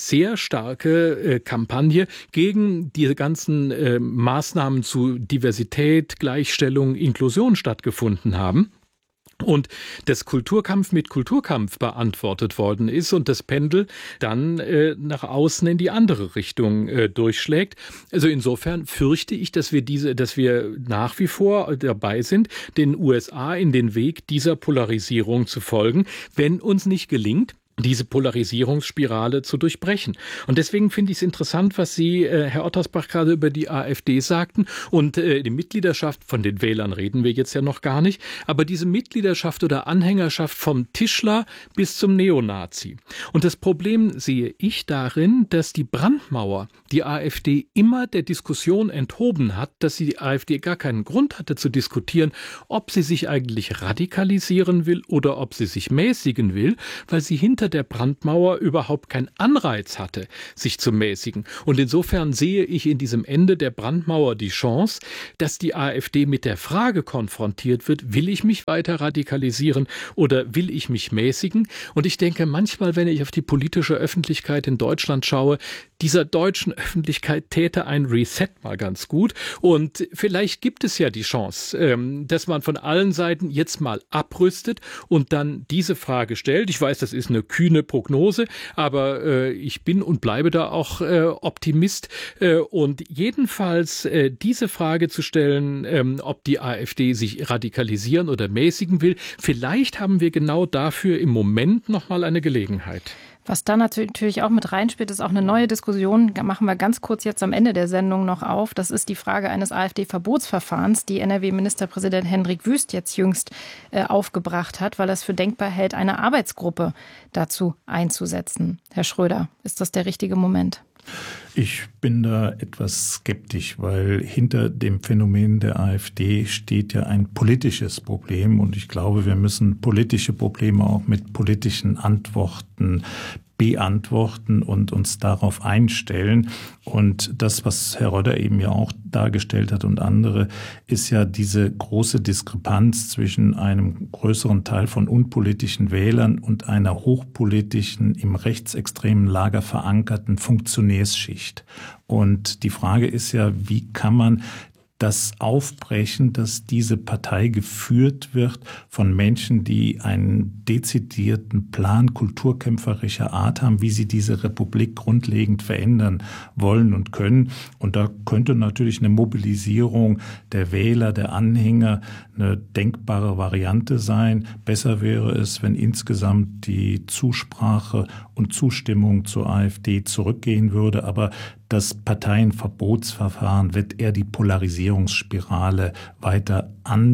sehr starke äh, Kampagne gegen diese ganzen äh, Maßnahmen zu Diversität, Gleichstellung, Inklusion stattgefunden haben. Und das Kulturkampf mit Kulturkampf beantwortet worden ist und das Pendel dann äh, nach außen in die andere Richtung äh, durchschlägt. Also insofern fürchte ich, dass wir diese, dass wir nach wie vor dabei sind, den U S A in den Weg dieser Polarisierung zu folgen, wenn uns nicht gelingt, diese Polarisierungsspirale zu durchbrechen. Und deswegen finde ich es interessant, was Sie, äh, Herr Ottersbach, gerade über die AfD sagten. Und äh, die Mitgliedschaft, von den Wählern reden wir jetzt ja noch gar nicht, aber diese Mitgliedschaft oder Anhängerschaft vom Tischler bis zum Neonazi. Und das Problem sehe ich darin, dass die Brandmauer die AfD immer der Diskussion enthoben hat, dass die AfD gar keinen Grund hatte zu diskutieren, ob sie sich eigentlich radikalisieren will oder ob sie sich mäßigen will, weil sie hinter der Brandmauer überhaupt keinen Anreiz hatte, sich zu mäßigen. Und insofern sehe ich in diesem Ende der Brandmauer die Chance, dass die AfD mit der Frage konfrontiert wird, will ich mich weiter radikalisieren oder will ich mich mäßigen? Und ich denke manchmal, wenn ich auf die politische Öffentlichkeit in Deutschland schaue, dieser deutschen Öffentlichkeit täte ein Reset mal ganz gut. Und vielleicht gibt es ja die Chance, dass man von allen Seiten jetzt mal abrüstet und dann diese Frage stellt. Ich weiß, das ist eine kühne Prognose, aber äh, ich bin und bleibe da auch äh, Optimist. Äh, und jedenfalls äh, diese Frage zu stellen, ähm, ob die AfD sich radikalisieren oder mäßigen will, vielleicht haben wir genau dafür im Moment noch mal eine Gelegenheit. Was da natürlich auch mit reinspielt, ist auch eine neue Diskussion, machen wir ganz kurz jetzt am Ende der Sendung noch auf. Das ist die Frage eines AfD-Verbotsverfahrens, die N R W-Ministerpräsident Hendrik Wüst jetzt jüngst äh, aufgebracht hat, weil er es für denkbar hält, eine Arbeitsgruppe dazu einzusetzen. Herr Schröder, ist das der richtige Moment? Ich bin da etwas skeptisch, weil hinter dem Phänomen der AfD steht ja ein politisches Problem. Und ich glaube, wir müssen politische Probleme auch mit politischen Antworten beantworten und uns darauf einstellen. Und das, was Herr Rodder eben ja auch dargestellt hat und andere, ist ja diese große Diskrepanz zwischen einem größeren Teil von unpolitischen Wählern und einer hochpolitischen, im rechtsextremen Lager verankerten Funktionärsschicht. Und die Frage ist ja, wie kann man das aufbrechen, dass diese Partei geführt wird von Menschen, die einen dezidierten Plan kulturkämpferischer Art haben, wie sie diese Republik grundlegend verändern wollen und können. Und da könnte natürlich eine Mobilisierung der Wähler, der Anhänger eine denkbare Variante sein. Besser wäre es, wenn insgesamt die Zusprache und Zustimmung zur AfD zurückgehen würde. Aber das Parteienverbotsverfahren wird eher die Polarisierungsspirale weiter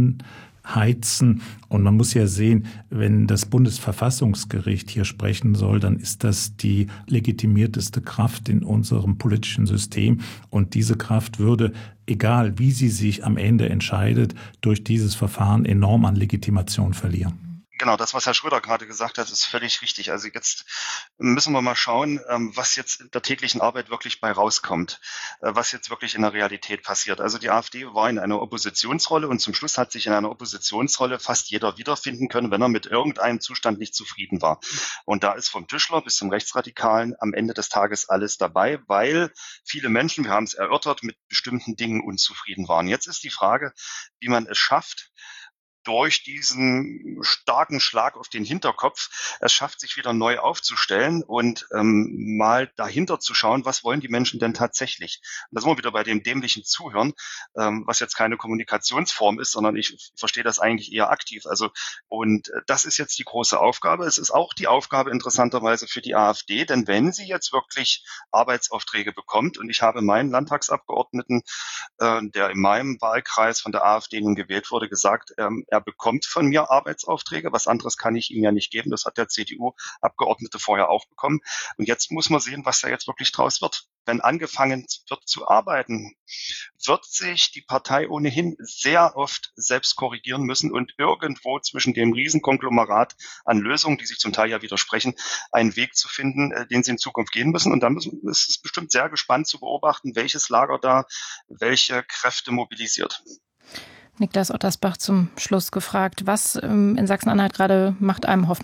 anheizen. Und man muss ja sehen, wenn das Bundesverfassungsgericht hier sprechen soll, dann ist das die legitimierteste Kraft in unserem politischen System. Und diese Kraft würde, egal wie sie sich am Ende entscheidet, durch dieses Verfahren enorm an Legitimation verlieren. Genau, das, was Herr Schröder gerade gesagt hat, ist völlig richtig. Also jetzt müssen wir mal schauen, was jetzt in der täglichen Arbeit wirklich bei rauskommt, was jetzt wirklich in der Realität passiert. Also die AfD war in einer Oppositionsrolle und zum Schluss hat sich in einer Oppositionsrolle fast jeder wiederfinden können, wenn er mit irgendeinem Zustand nicht zufrieden war. Und da ist vom Tischler bis zum Rechtsradikalen am Ende des Tages alles dabei, weil viele Menschen, wir haben es erörtert, mit bestimmten Dingen unzufrieden waren. Jetzt ist die Frage, wie man es schafft, durch diesen starken Schlag auf den Hinterkopf es schafft, sich wieder neu aufzustellen und ähm, mal dahinter zu schauen, was wollen die Menschen denn tatsächlich. Und da sind wir wieder bei dem dämlichen Zuhören, ähm, was jetzt keine Kommunikationsform ist, sondern ich verstehe das eigentlich eher aktiv. Also und das ist jetzt die große Aufgabe. Es ist auch die Aufgabe interessanterweise für die AfD, denn wenn sie jetzt wirklich Arbeitsaufträge bekommt, und ich habe meinen Landtagsabgeordneten, äh, der in meinem Wahlkreis von der AfD nun gewählt wurde, gesagt, ähm, er bekommt von mir Arbeitsaufträge. Was anderes kann ich ihm ja nicht geben. Das hat der C D U-Abgeordnete vorher auch bekommen. Und jetzt muss man sehen, was da jetzt wirklich draus wird. Wenn angefangen wird zu arbeiten, wird sich die Partei ohnehin sehr oft selbst korrigieren müssen und irgendwo zwischen dem Riesenkonglomerat an Lösungen, die sich zum Teil ja widersprechen, einen Weg zu finden, den sie in Zukunft gehen müssen. Und dann ist es bestimmt sehr gespannt zu beobachten, welches Lager da welche Kräfte mobilisiert. Niklas Ottersbach zum Schluss gefragt, was in Sachsen-Anhalt gerade macht einem Hoffnung?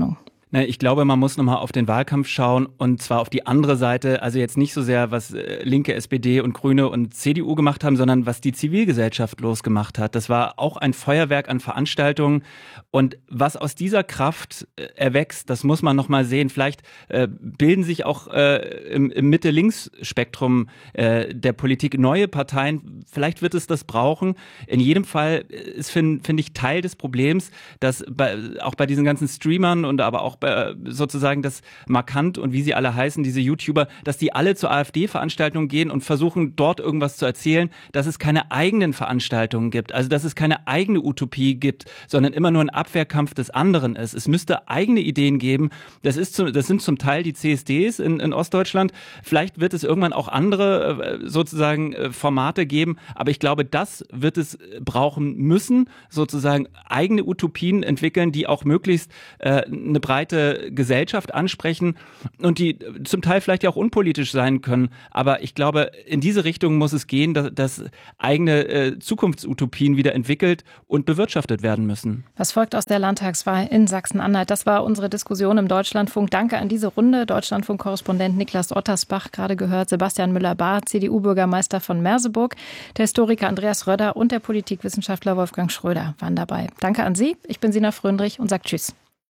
Ich glaube, man muss nochmal auf den Wahlkampf schauen und zwar auf die andere Seite, also jetzt nicht so sehr, was linke S P D und Grüne und C D U gemacht haben, sondern was die Zivilgesellschaft losgemacht hat. Das war auch ein Feuerwerk an Veranstaltungen und was aus dieser Kraft erwächst, das muss man nochmal sehen. Vielleicht äh, bilden sich auch äh, im, im Mitte-Links-Spektrum äh, der Politik neue Parteien. Vielleicht wird es das brauchen. In jedem Fall ist, finde find ich, Teil des Problems, dass bei, auch bei diesen ganzen Streamern und aber auch sozusagen das markant und wie sie alle heißen, diese YouTuber, dass die alle zur AfD-Veranstaltung gehen und versuchen, dort irgendwas zu erzählen, dass es keine eigenen Veranstaltungen gibt, also dass es keine eigene Utopie gibt, sondern immer nur ein Abwehrkampf des anderen ist. Es müsste eigene Ideen geben. Das ist zu, das sind zum Teil die C S Ds in, in Ostdeutschland. Vielleicht wird es irgendwann auch andere sozusagen Formate geben, aber ich glaube, das wird es brauchen müssen, sozusagen eigene Utopien entwickeln, die auch möglichst äh, eine breite Gesellschaft ansprechen und die zum Teil vielleicht ja auch unpolitisch sein können. Aber ich glaube, in diese Richtung muss es gehen, dass, dass eigene äh, Zukunftsutopien wieder entwickelt und bewirtschaftet werden müssen. Was folgt aus der Landtagswahl in Sachsen-Anhalt? Das war unsere Diskussion im Deutschlandfunk. Danke an diese Runde. Deutschlandfunk-Korrespondent Niklas Ottersbach, gerade gehört, Sebastian Müller-Bahr, C D U-Bürgermeister von Merseburg, der Historiker Andreas Rödder und der Politikwissenschaftler Wolfgang Schröder waren dabei. Danke an Sie. Ich bin Sina Fröndrich und sage Tschüss.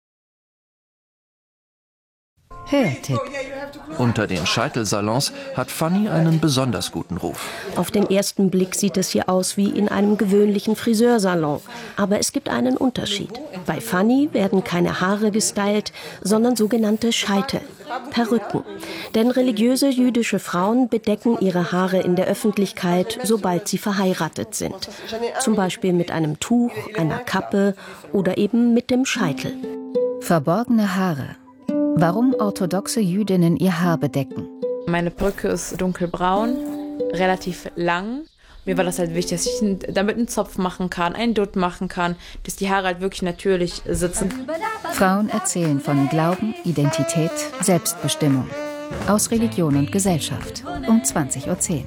Hörtipp. Unter den Scheitelsalons hat Fanny einen besonders guten Ruf. Auf den ersten Blick sieht es hier aus wie in einem gewöhnlichen Friseursalon. Aber es gibt einen Unterschied. Bei Fanny werden keine Haare gestylt, sondern sogenannte Scheitel, Perücken. Denn religiöse jüdische Frauen bedecken ihre Haare in der Öffentlichkeit, sobald sie verheiratet sind. Zum Beispiel mit einem Tuch, einer Kappe oder eben mit dem Scheitel. Verborgene Haare. Warum orthodoxe Jüdinnen ihr Haar bedecken. Meine Perücke ist dunkelbraun, relativ lang. Mir war das halt wichtig, dass ich damit einen Zopf machen kann, einen Dutt machen kann, dass die Haare halt wirklich natürlich sitzen. Frauen erzählen von Glauben, Identität, Selbstbestimmung. Aus Religion und Gesellschaft. Um zwanzig Uhr zehn.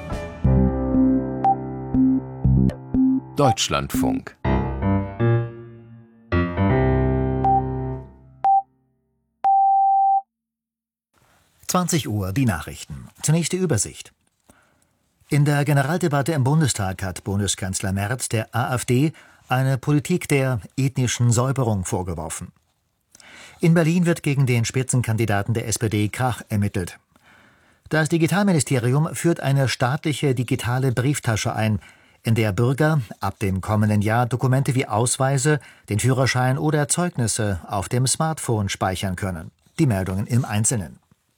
Deutschlandfunk. zwanzig Uhr, die Nachrichten. Zunächst die Übersicht. In der Generaldebatte im Bundestag hat Bundeskanzler Merz der AfD eine Politik der ethnischen Säuberung vorgeworfen. In Berlin wird gegen den Spitzenkandidaten der S P D Krach ermittelt. Das Digitalministerium führt eine staatliche digitale Brieftasche ein, in der Bürger ab dem kommenden Jahr Dokumente wie Ausweise, den Führerschein oder Zeugnisse auf dem Smartphone speichern können. Die Meldungen im Einzelnen.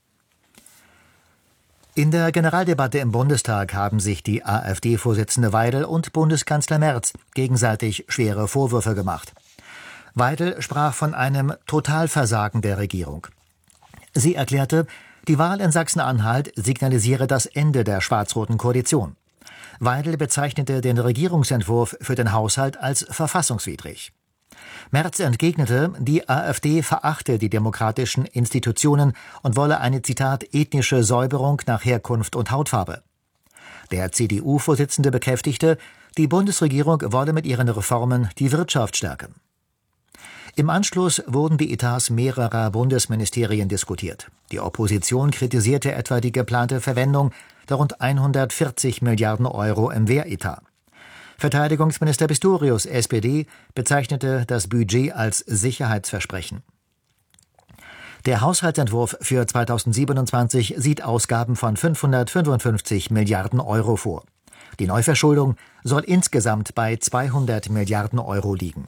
In der Generaldebatte im Bundestag haben sich die AfD-Vorsitzende Weidel und Bundeskanzler Merz gegenseitig schwere Vorwürfe gemacht. Weidel sprach von einem Totalversagen der Regierung. Sie erklärte, die Wahl in Sachsen-Anhalt signalisiere das Ende der schwarz-roten Koalition. Weidel bezeichnete den Regierungsentwurf für den Haushalt als verfassungswidrig. Merz entgegnete, die AfD verachte die demokratischen Institutionen und wolle eine, Zitat, ethnische Säuberung nach Herkunft und Hautfarbe. Der C D U-Vorsitzende bekräftigte, die Bundesregierung wolle mit ihren Reformen die Wirtschaft stärken. Im Anschluss wurden die Etats mehrerer Bundesministerien diskutiert. Die Opposition kritisierte etwa die geplante Verwendung der rund hundertvierzig Milliarden Euro im Wehretat. Verteidigungsminister Pistorius, S P D, bezeichnete das Budget als Sicherheitsversprechen. Der Haushaltsentwurf für zweitausendsiebenundzwanzig sieht Ausgaben von fünfhundertfünfundfünfzig Milliarden Euro vor. Die Neuverschuldung soll insgesamt bei zweihundert Milliarden Euro liegen.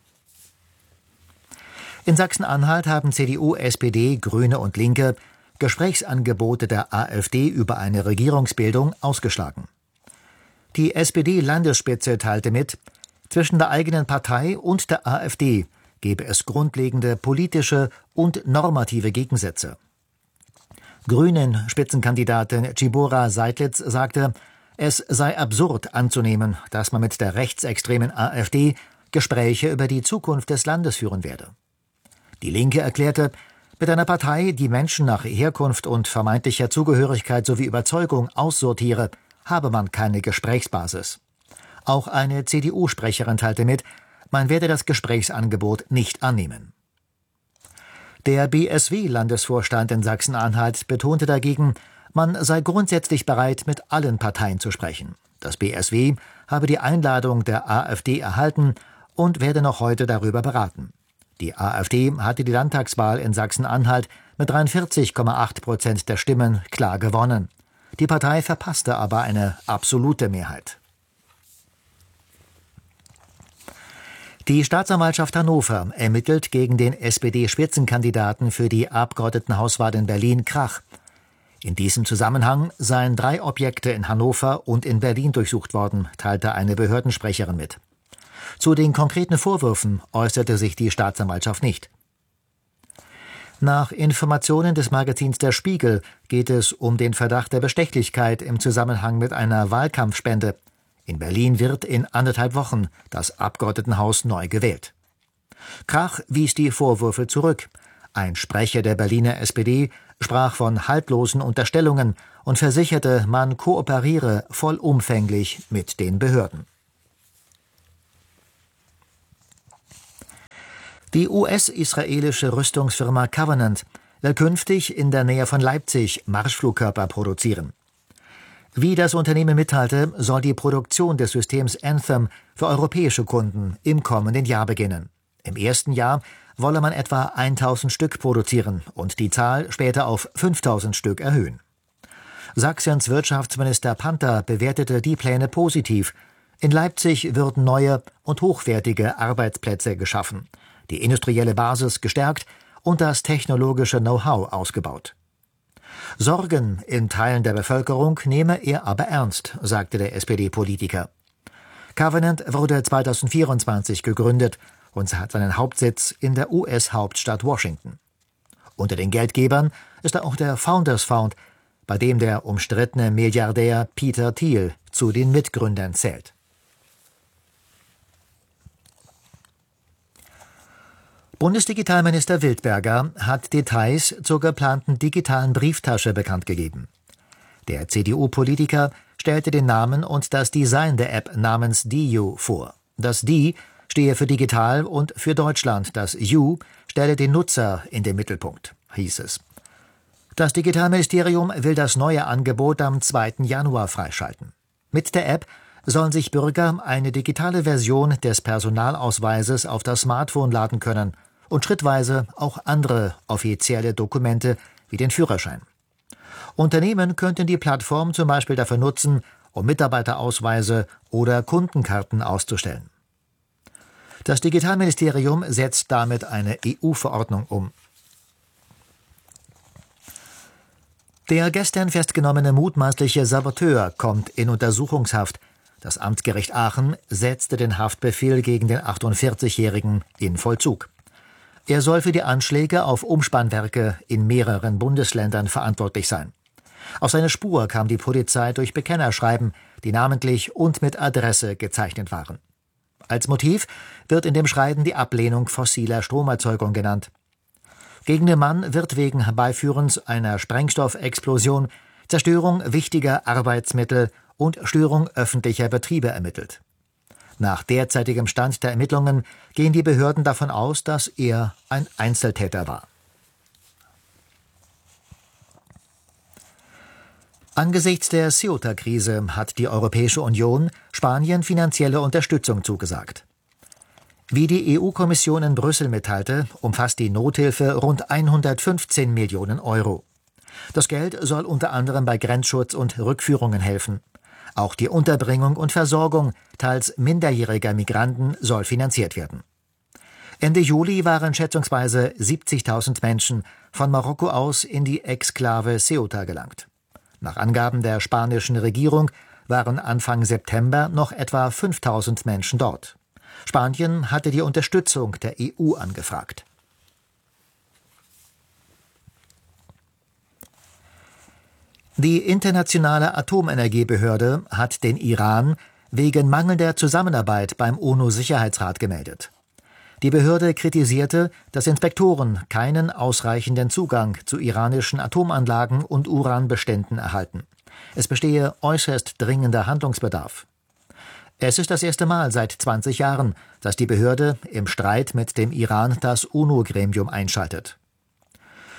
In Sachsen-Anhalt haben C D U, S P D, Grüne und Linke Gesprächsangebote der AfD über eine Regierungsbildung ausgeschlagen. Die S P D-Landesspitze teilte mit, zwischen der eigenen Partei und der AfD gebe es grundlegende politische und normative Gegensätze. Grünen-Spitzenkandidatin Tschibora Seidlitz sagte, es sei absurd anzunehmen, dass man mit der rechtsextremen AfD Gespräche über die Zukunft des Landes führen werde. Die Linke erklärte, mit einer Partei, die Menschen nach Herkunft und vermeintlicher Zugehörigkeit sowie Überzeugung aussortiere, habe man keine Gesprächsbasis. Auch eine C D U-Sprecherin teilte mit, man werde das Gesprächsangebot nicht annehmen. Der B S W-Landesvorstand in Sachsen-Anhalt betonte dagegen, man sei grundsätzlich bereit, mit allen Parteien zu sprechen. Das B S W habe die Einladung der AfD erhalten und werde noch heute darüber beraten. Die AfD hatte die Landtagswahl in Sachsen-Anhalt mit dreiundvierzig Komma acht Prozent der Stimmen klar gewonnen. Die Partei verpasste aber eine absolute Mehrheit. Die Staatsanwaltschaft Hannover ermittelt gegen den S P D-Spitzenkandidaten für die Abgeordnetenhauswahl in Berlin Krach. In diesem Zusammenhang seien drei Objekte in Hannover und in Berlin durchsucht worden, teilte eine Behördensprecherin mit. Zu den konkreten Vorwürfen äußerte sich die Staatsanwaltschaft nicht. Nach Informationen des Magazins Der Spiegel geht es um den Verdacht der Bestechlichkeit im Zusammenhang mit einer Wahlkampfspende. In Berlin wird in anderthalb Wochen das Abgeordnetenhaus neu gewählt. Krach wies die Vorwürfe zurück. Ein Sprecher der Berliner S P D sprach von haltlosen Unterstellungen und versicherte, man kooperiere vollumfänglich mit den Behörden. Die U S-israelische Rüstungsfirma Covenant will künftig in der Nähe von Leipzig Marschflugkörper produzieren. Wie das Unternehmen mitteilte, soll die Produktion des Systems Anthem für europäische Kunden im kommenden Jahr beginnen. Im ersten Jahr wolle man etwa tausend Stück produzieren und die Zahl später auf fünftausend Stück erhöhen. Sachsens Wirtschaftsminister Panther bewertete die Pläne positiv. In Leipzig würden neue und hochwertige Arbeitsplätze geschaffen, die industrielle Basis gestärkt und das technologische Know-how ausgebaut. Sorgen in Teilen der Bevölkerung nehme er aber ernst, sagte der S P D-Politiker. Covenant wurde zweitausendvierundzwanzig gegründet und hat seinen Hauptsitz in der U S-Hauptstadt Washington. Unter den Geldgebern ist auch der Founders Fund, bei dem der umstrittene Milliardär Peter Thiel zu den Mitgründern zählt. Bundesdigitalminister Wildberger hat Details zur geplanten digitalen Brieftasche bekannt gegeben. Der C D U-Politiker stellte den Namen und das Design der App namens D U vor. Das D stehe für digital und für Deutschland. Das U stelle den Nutzer in den Mittelpunkt, hieß es. Das Digitalministerium will das neue Angebot am zweiten Januar freischalten. Mit der App sollen sich Bürger eine digitale Version des Personalausweises auf das Smartphone laden können und schrittweise auch andere offizielle Dokumente wie den Führerschein. Unternehmen könnten die Plattform zum Beispiel dafür nutzen, um Mitarbeiterausweise oder Kundenkarten auszustellen. Das Digitalministerium setzt damit eine E U-Verordnung um. Der gestern festgenommene mutmaßliche Saboteur kommt in Untersuchungshaft. Das Amtsgericht Aachen setzte den Haftbefehl gegen den achtundvierzigjährigen in Vollzug. Er soll für die Anschläge auf Umspannwerke in mehreren Bundesländern verantwortlich sein. Auf seine Spur kam die Polizei durch Bekennerschreiben, die namentlich und mit Adresse gezeichnet waren. Als Motiv wird in dem Schreiben die Ablehnung fossiler Stromerzeugung genannt. Gegen den Mann wird wegen Herbeiführens einer Sprengstoffexplosion, Zerstörung wichtiger Arbeitsmittel und Störung öffentlicher Betriebe ermittelt. Nach derzeitigem Stand der Ermittlungen gehen die Behörden davon aus, dass er ein Einzeltäter war. Angesichts der Ceuta-Krise hat die Europäische Union Spanien finanzielle Unterstützung zugesagt. Wie die E U-Kommission in Brüssel mitteilte, umfasst die Nothilfe rund hundertfünfzehn Millionen Euro. Das Geld soll unter anderem bei Grenzschutz und Rückführungen helfen. Auch die Unterbringung und Versorgung teils minderjähriger Migranten soll finanziert werden. Ende Juli waren schätzungsweise siebzigtausend Menschen von Marokko aus in die Exklave Ceuta gelangt. Nach Angaben der spanischen Regierung waren Anfang September noch etwa fünftausend Menschen dort. Spanien hatte die Unterstützung der E U angefragt. Die Internationale Atomenergiebehörde hat den Iran wegen mangelnder Zusammenarbeit beim UNO-Sicherheitsrat gemeldet. Die Behörde kritisierte, dass Inspektoren keinen ausreichenden Zugang zu iranischen Atomanlagen und Uranbeständen erhalten. Es bestehe äußerst dringender Handlungsbedarf. Es ist das erste Mal seit zwanzig Jahren, dass die Behörde im Streit mit dem Iran das UNO-Gremium einschaltet.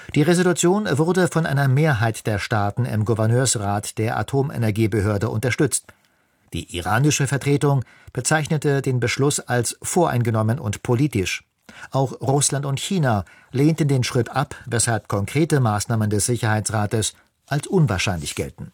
Die Resolution wurde von einer Mehrheit der Staaten im Gouverneursrat der Atomenergiebehörde unterstützt. Die iranische Vertretung bezeichnete den Beschluss als voreingenommen und politisch. Auch Russland und China lehnten den Schritt ab, weshalb konkrete Maßnahmen des Sicherheitsrates als unwahrscheinlich gelten.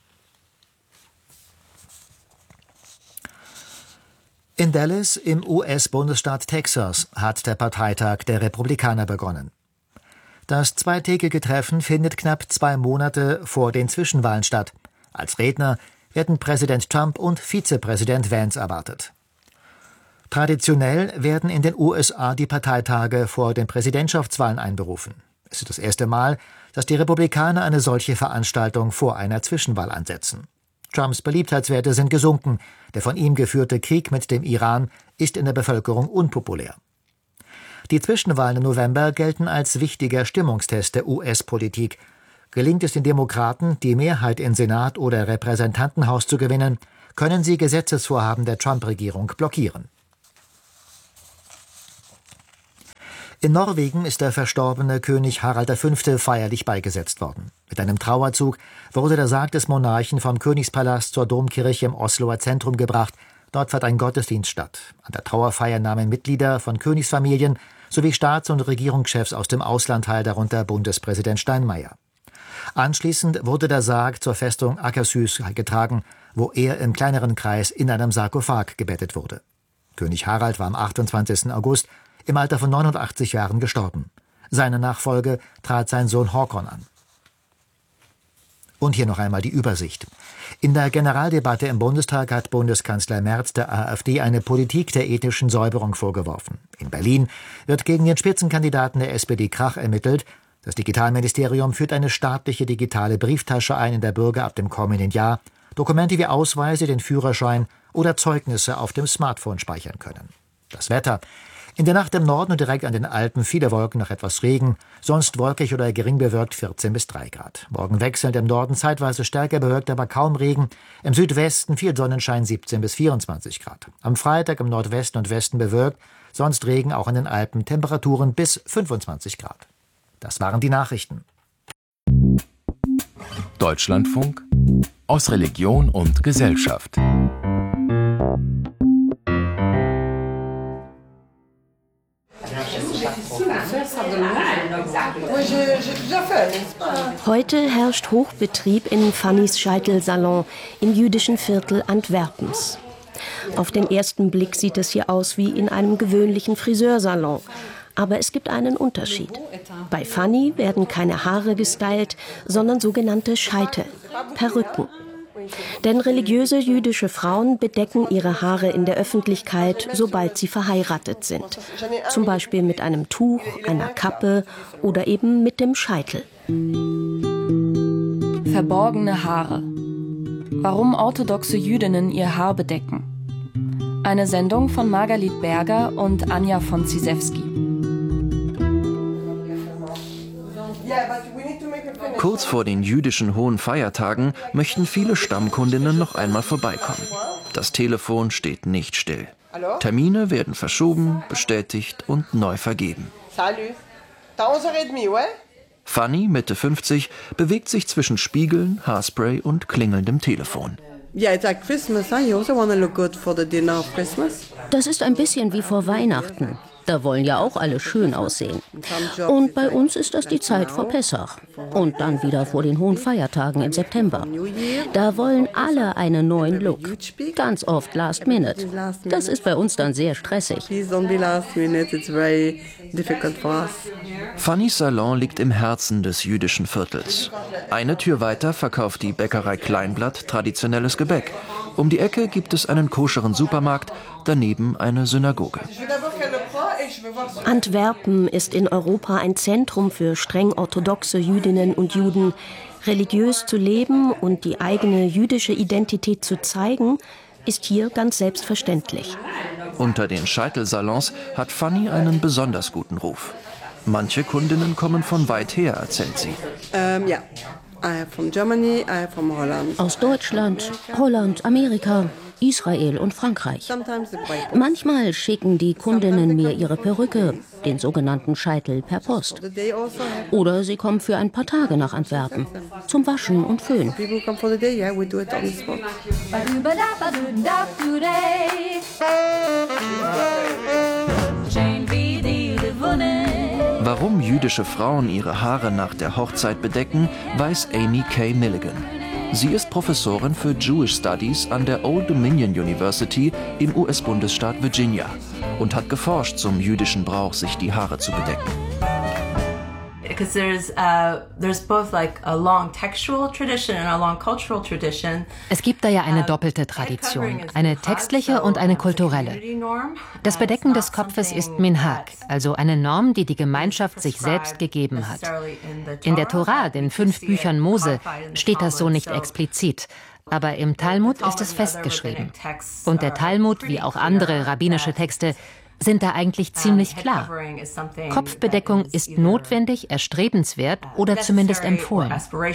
In Dallas im U S-Bundesstaat Texas hat der Parteitag der Republikaner begonnen. Das zweitägige Treffen findet knapp zwei Monate vor den Zwischenwahlen statt. Als Redner werden Präsident Trump und Vizepräsident Vance erwartet. Traditionell werden in den U S A die Parteitage vor den Präsidentschaftswahlen einberufen. Es ist das erste Mal, dass die Republikaner eine solche Veranstaltung vor einer Zwischenwahl ansetzen. Trumps Beliebtheitswerte sind gesunken. Der von ihm geführte Krieg mit dem Iran ist in der Bevölkerung unpopulär. Die Zwischenwahlen im November gelten als wichtiger Stimmungstest der U S-Politik. Gelingt es den Demokraten, die Mehrheit im Senat oder Repräsentantenhaus zu gewinnen, können sie Gesetzesvorhaben der Trump-Regierung blockieren. In Norwegen ist der verstorbene König Harald der Fünfte feierlich beigesetzt worden. Mit einem Trauerzug wurde der Sarg des Monarchen vom Königspalast zur Domkirche im Osloer Zentrum gebracht. Dort fand ein Gottesdienst statt. An der Trauerfeier nahmen Mitglieder von Königsfamilien sowie Staats- und Regierungschefs aus dem Ausland teil, darunter Bundespräsident Steinmeier. Anschließend wurde der Sarg zur Festung Akershus getragen, wo er im kleineren Kreis in einem Sarkophag gebettet wurde. König Harald war am achtundzwanzigsten August im Alter von neunundachtzig Jahren gestorben. Seine Nachfolge trat sein Sohn Håkon an. Und hier noch einmal die Übersicht. In der Generaldebatte im Bundestag hat Bundeskanzler Merz der AfD eine Politik der ethnischen Säuberung vorgeworfen. In Berlin wird gegen den Spitzenkandidaten der S P D Krach ermittelt. Das Digitalministerium führt eine staatliche digitale Brieftasche ein, in der Bürger ab dem kommenden Jahr Dokumente wie Ausweise, den Führerschein oder Zeugnisse auf dem Smartphone speichern können. Das Wetter. In der Nacht im Norden und direkt an den Alpen viele Wolken, nach etwas Regen, sonst wolkig oder gering bewölkt vierzehn bis drei Grad. Morgen wechselnd im Norden zeitweise stärker bewölkt, aber kaum Regen. Im Südwesten viel Sonnenschein, siebzehn bis vierundzwanzig Grad. Am Freitag im Nordwesten und Westen bewölkt, sonst Regen auch in den Alpen, Temperaturen bis fünfundzwanzig Grad. Das waren die Nachrichten. Deutschlandfunk aus Religion und Gesellschaft. Heute herrscht Hochbetrieb in Fannys Scheitelsalon im jüdischen Viertel Antwerpens. Auf den ersten Blick sieht es hier aus wie in einem gewöhnlichen Friseursalon. Aber es gibt einen Unterschied. Bei Fanny werden keine Haare gestylt, sondern sogenannte Scheite, Perücken. Denn religiöse jüdische Frauen bedecken ihre Haare in der Öffentlichkeit, sobald sie verheiratet sind. Zum Beispiel mit einem Tuch, einer Kappe oder eben mit dem Scheitel. Verborgene Haare. Warum orthodoxe Jüdinnen ihr Haar bedecken. Eine Sendung von Margalit Berger und Anja von Zizewski. Kurz vor den jüdischen hohen Feiertagen möchten viele Stammkundinnen noch einmal vorbeikommen. Das Telefon steht nicht still. Termine werden verschoben, bestätigt und neu vergeben. Fanny, Mitte fünfzig, bewegt sich zwischen Spiegeln, Haarspray und klingelndem Telefon. Das ist ein bisschen wie vor Weihnachten. Da wollen ja auch alle schön aussehen. Und bei uns ist das die Zeit vor Pessach. Und dann wieder vor den hohen Feiertagen im September. Da wollen alle einen neuen Look. Ganz oft last minute. Das ist bei uns dann sehr stressig. Fannys Salon liegt im Herzen des jüdischen Viertels. Eine Tür weiter verkauft die Bäckerei Kleinblatt traditionelles Gebäck. Um die Ecke gibt es einen koscheren Supermarkt, daneben eine Synagoge. Antwerpen ist in Europa ein Zentrum für streng orthodoxe Jüdinnen und Juden. Religiös zu leben und die eigene jüdische Identität zu zeigen, ist hier ganz selbstverständlich. Unter den Scheitelsalons hat Fanny einen besonders guten Ruf. Manche Kundinnen kommen von weit her, erzählt sie. Ähm, ja. From Germany, from Holland. Aus Deutschland, Holland, Amerika. Israel und Frankreich. Manchmal schicken die Kundinnen mir ihre Perücke, den sogenannten Scheitel, per Post. Oder sie kommen für ein paar Tage nach Antwerpen, zum Waschen und Föhn. Warum jüdische Frauen ihre Haare nach der Hochzeit bedecken, weiß Amy Kay Milligan. Sie ist Professorin für Jewish Studies an der Old Dominion University im U S-Bundesstaat Virginia und hat geforscht zum jüdischen Brauch, sich die Haare zu bedecken. Because there's uh, there's both like a long textual tradition and a long cultural tradition. Es gibt da ja eine doppelte Tradition, eine textliche und eine kulturelle. Das Bedecken des Kopfes ist Minhag, also eine Norm, die die Gemeinschaft sich selbst gegeben hat. In der Tora, den fünf Büchern Mose, steht das so nicht explizit. Aber im Talmud ist es festgeschrieben. Und der Talmud, wie auch andere rabbinische Texte, sind da eigentlich ziemlich klar. Kopfbedeckung ist notwendig, erstrebenswert oder zumindest empfohlen.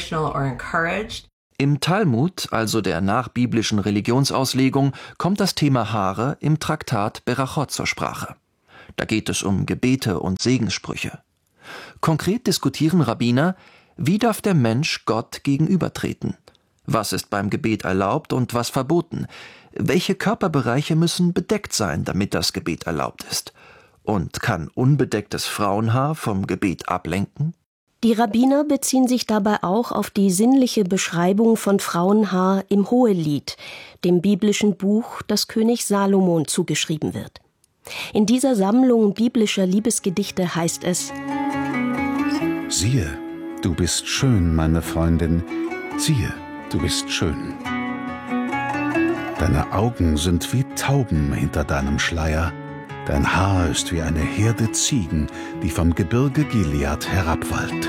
Im Talmud, also der nachbiblischen Religionsauslegung, kommt das Thema Haare im Traktat Berachot zur Sprache. Da geht es um Gebete und Segenssprüche. Konkret diskutieren Rabbiner, wie darf der Mensch Gott gegenübertreten? Was ist beim Gebet erlaubt und was verboten? Welche Körperbereiche müssen bedeckt sein, damit das Gebet erlaubt ist? Und kann unbedecktes Frauenhaar vom Gebet ablenken? Die Rabbiner beziehen sich dabei auch auf die sinnliche Beschreibung von Frauenhaar im Hohelied, dem biblischen Buch, das König Salomon zugeschrieben wird. In dieser Sammlung biblischer Liebesgedichte heißt es: Siehe, du bist schön, meine Freundin, siehe, du bist schön. Deine Augen sind wie Tauben hinter deinem Schleier, dein Haar ist wie eine Herde Ziegen, die vom Gebirge Gilead herabwallt.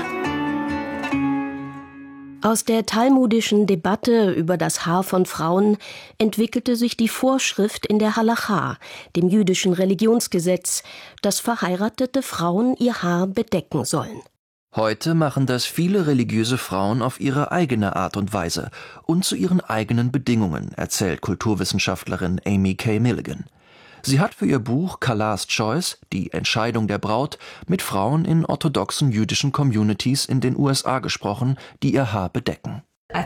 Aus der talmudischen Debatte über das Haar von Frauen entwickelte sich die Vorschrift in der Halacha, dem jüdischen Religionsgesetz, dass verheiratete Frauen ihr Haar bedecken sollen. Heute machen das viele religiöse Frauen auf ihre eigene Art und Weise und zu ihren eigenen Bedingungen, erzählt Kulturwissenschaftlerin Amy Kay Milligan. Sie hat für ihr Buch Kala's Choice, die Entscheidung der Braut, mit Frauen in orthodoxen jüdischen Communities in den U S A gesprochen, die ihr Haar bedecken.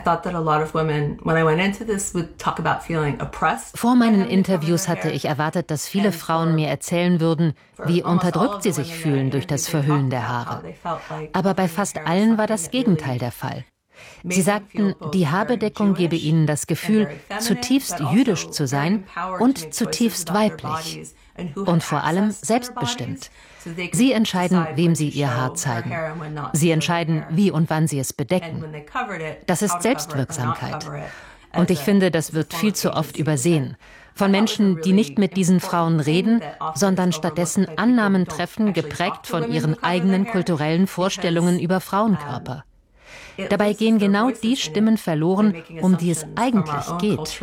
Vor meinen Interviews hatte ich erwartet, dass viele Frauen mir erzählen würden, wie unterdrückt sie sich fühlen durch das Verhüllen der Haare. Aber bei fast allen war das Gegenteil der Fall. Sie sagten, die Haarbedeckung gebe ihnen das Gefühl, zutiefst jüdisch zu sein und zutiefst weiblich. Und vor allem selbstbestimmt. Sie entscheiden, wem sie ihr Haar zeigen. Sie entscheiden, wie und wann sie es bedecken. Das ist Selbstwirksamkeit. Und ich finde, das wird viel zu oft übersehen. Von Menschen, die nicht mit diesen Frauen reden, sondern stattdessen Annahmen treffen, geprägt von ihren eigenen kulturellen Vorstellungen über Frauenkörper. Dabei gehen genau die Stimmen verloren, um die es eigentlich geht.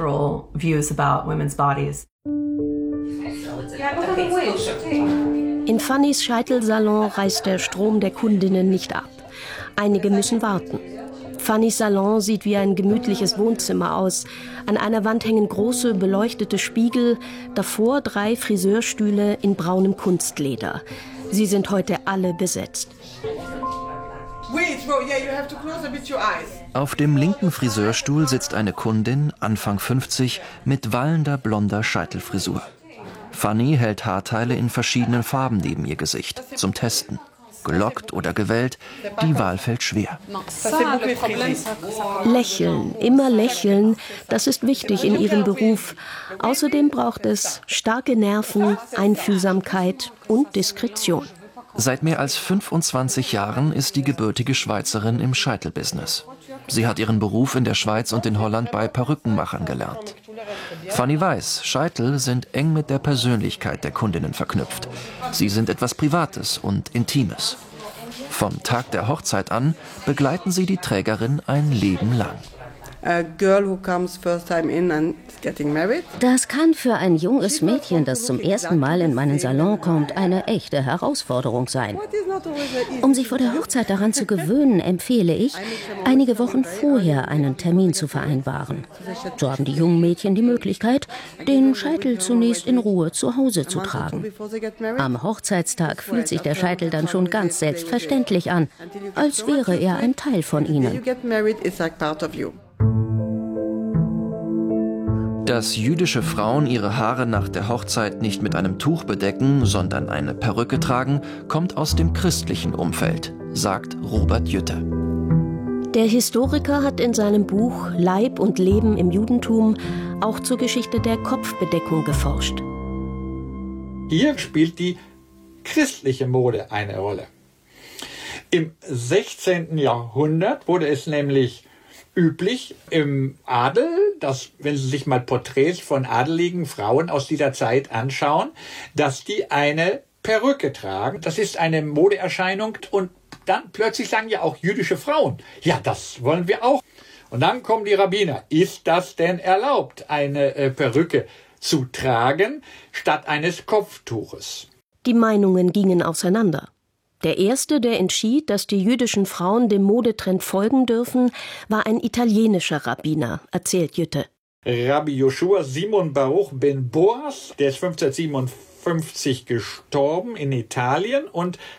In Fannys Scheitelsalon reißt der Strom der Kundinnen nicht ab. Einige müssen warten. Fannys Salon sieht wie ein gemütliches Wohnzimmer aus. An einer Wand hängen große, beleuchtete Spiegel, davor drei Friseurstühle in braunem Kunstleder. Sie sind heute alle besetzt. Auf dem linken Friseurstuhl sitzt eine Kundin, Anfang fünfzig, mit wallender blonder Scheitelfrisur. Fanny hält Haarteile in verschiedenen Farben neben ihr Gesicht, zum Testen. Gelockt oder gewellt, die Wahl fällt schwer. Lächeln, immer lächeln, das ist wichtig in ihrem Beruf. Außerdem braucht es starke Nerven, Einfühlsamkeit und Diskretion. Seit mehr als fünfundzwanzig Jahren ist die gebürtige Schweizerin im Scheitelbusiness. Sie hat ihren Beruf in der Schweiz und in Holland bei Perückenmachern gelernt. Fanny weiß, Scheitel sind eng mit der Persönlichkeit der Kundinnen verknüpft. Sie sind etwas Privates und Intimes. Vom Tag der Hochzeit an begleiten sie die Trägerin ein Leben lang. Das kann für ein junges Mädchen, das zum ersten Mal in meinen Salon kommt, eine echte Herausforderung sein. Um sich vor der Hochzeit daran zu gewöhnen, empfehle ich, einige Wochen vorher einen Termin zu vereinbaren. So haben die jungen Mädchen die Möglichkeit, den Scheitel zunächst in Ruhe zu Hause zu tragen. Am Hochzeitstag fühlt sich der Scheitel dann schon ganz selbstverständlich an, als wäre er ein Teil von ihnen. Dass jüdische Frauen ihre Haare nach der Hochzeit nicht mit einem Tuch bedecken, sondern eine Perücke tragen, kommt aus dem christlichen Umfeld, sagt Robert Jütte. Der Historiker hat in seinem Buch Leib und Leben im Judentum auch zur Geschichte der Kopfbedeckung geforscht. Hier spielt die christliche Mode eine Rolle. Im sechzehnten Jahrhundert wurde es nämlich üblich im Adel, dass, wenn Sie sich mal Porträts von adeligen Frauen aus dieser Zeit anschauen, dass die eine Perücke tragen. Das ist eine Modeerscheinung und dann plötzlich sagen ja auch jüdische Frauen, ja, das wollen wir auch. Und dann kommen die Rabbiner, ist das denn erlaubt, eine äh, Perücke zu tragen statt eines Kopftuches? Die Meinungen gingen auseinander. Der erste, der entschied, dass die jüdischen Frauen dem Modetrend folgen dürfen, war ein italienischer Rabbiner, erzählt Jütte. Rabbi Joshua Simon Baruch ben Boas, der ist fünfzehnhundertsiebenundfünfzig gestorben in Italien und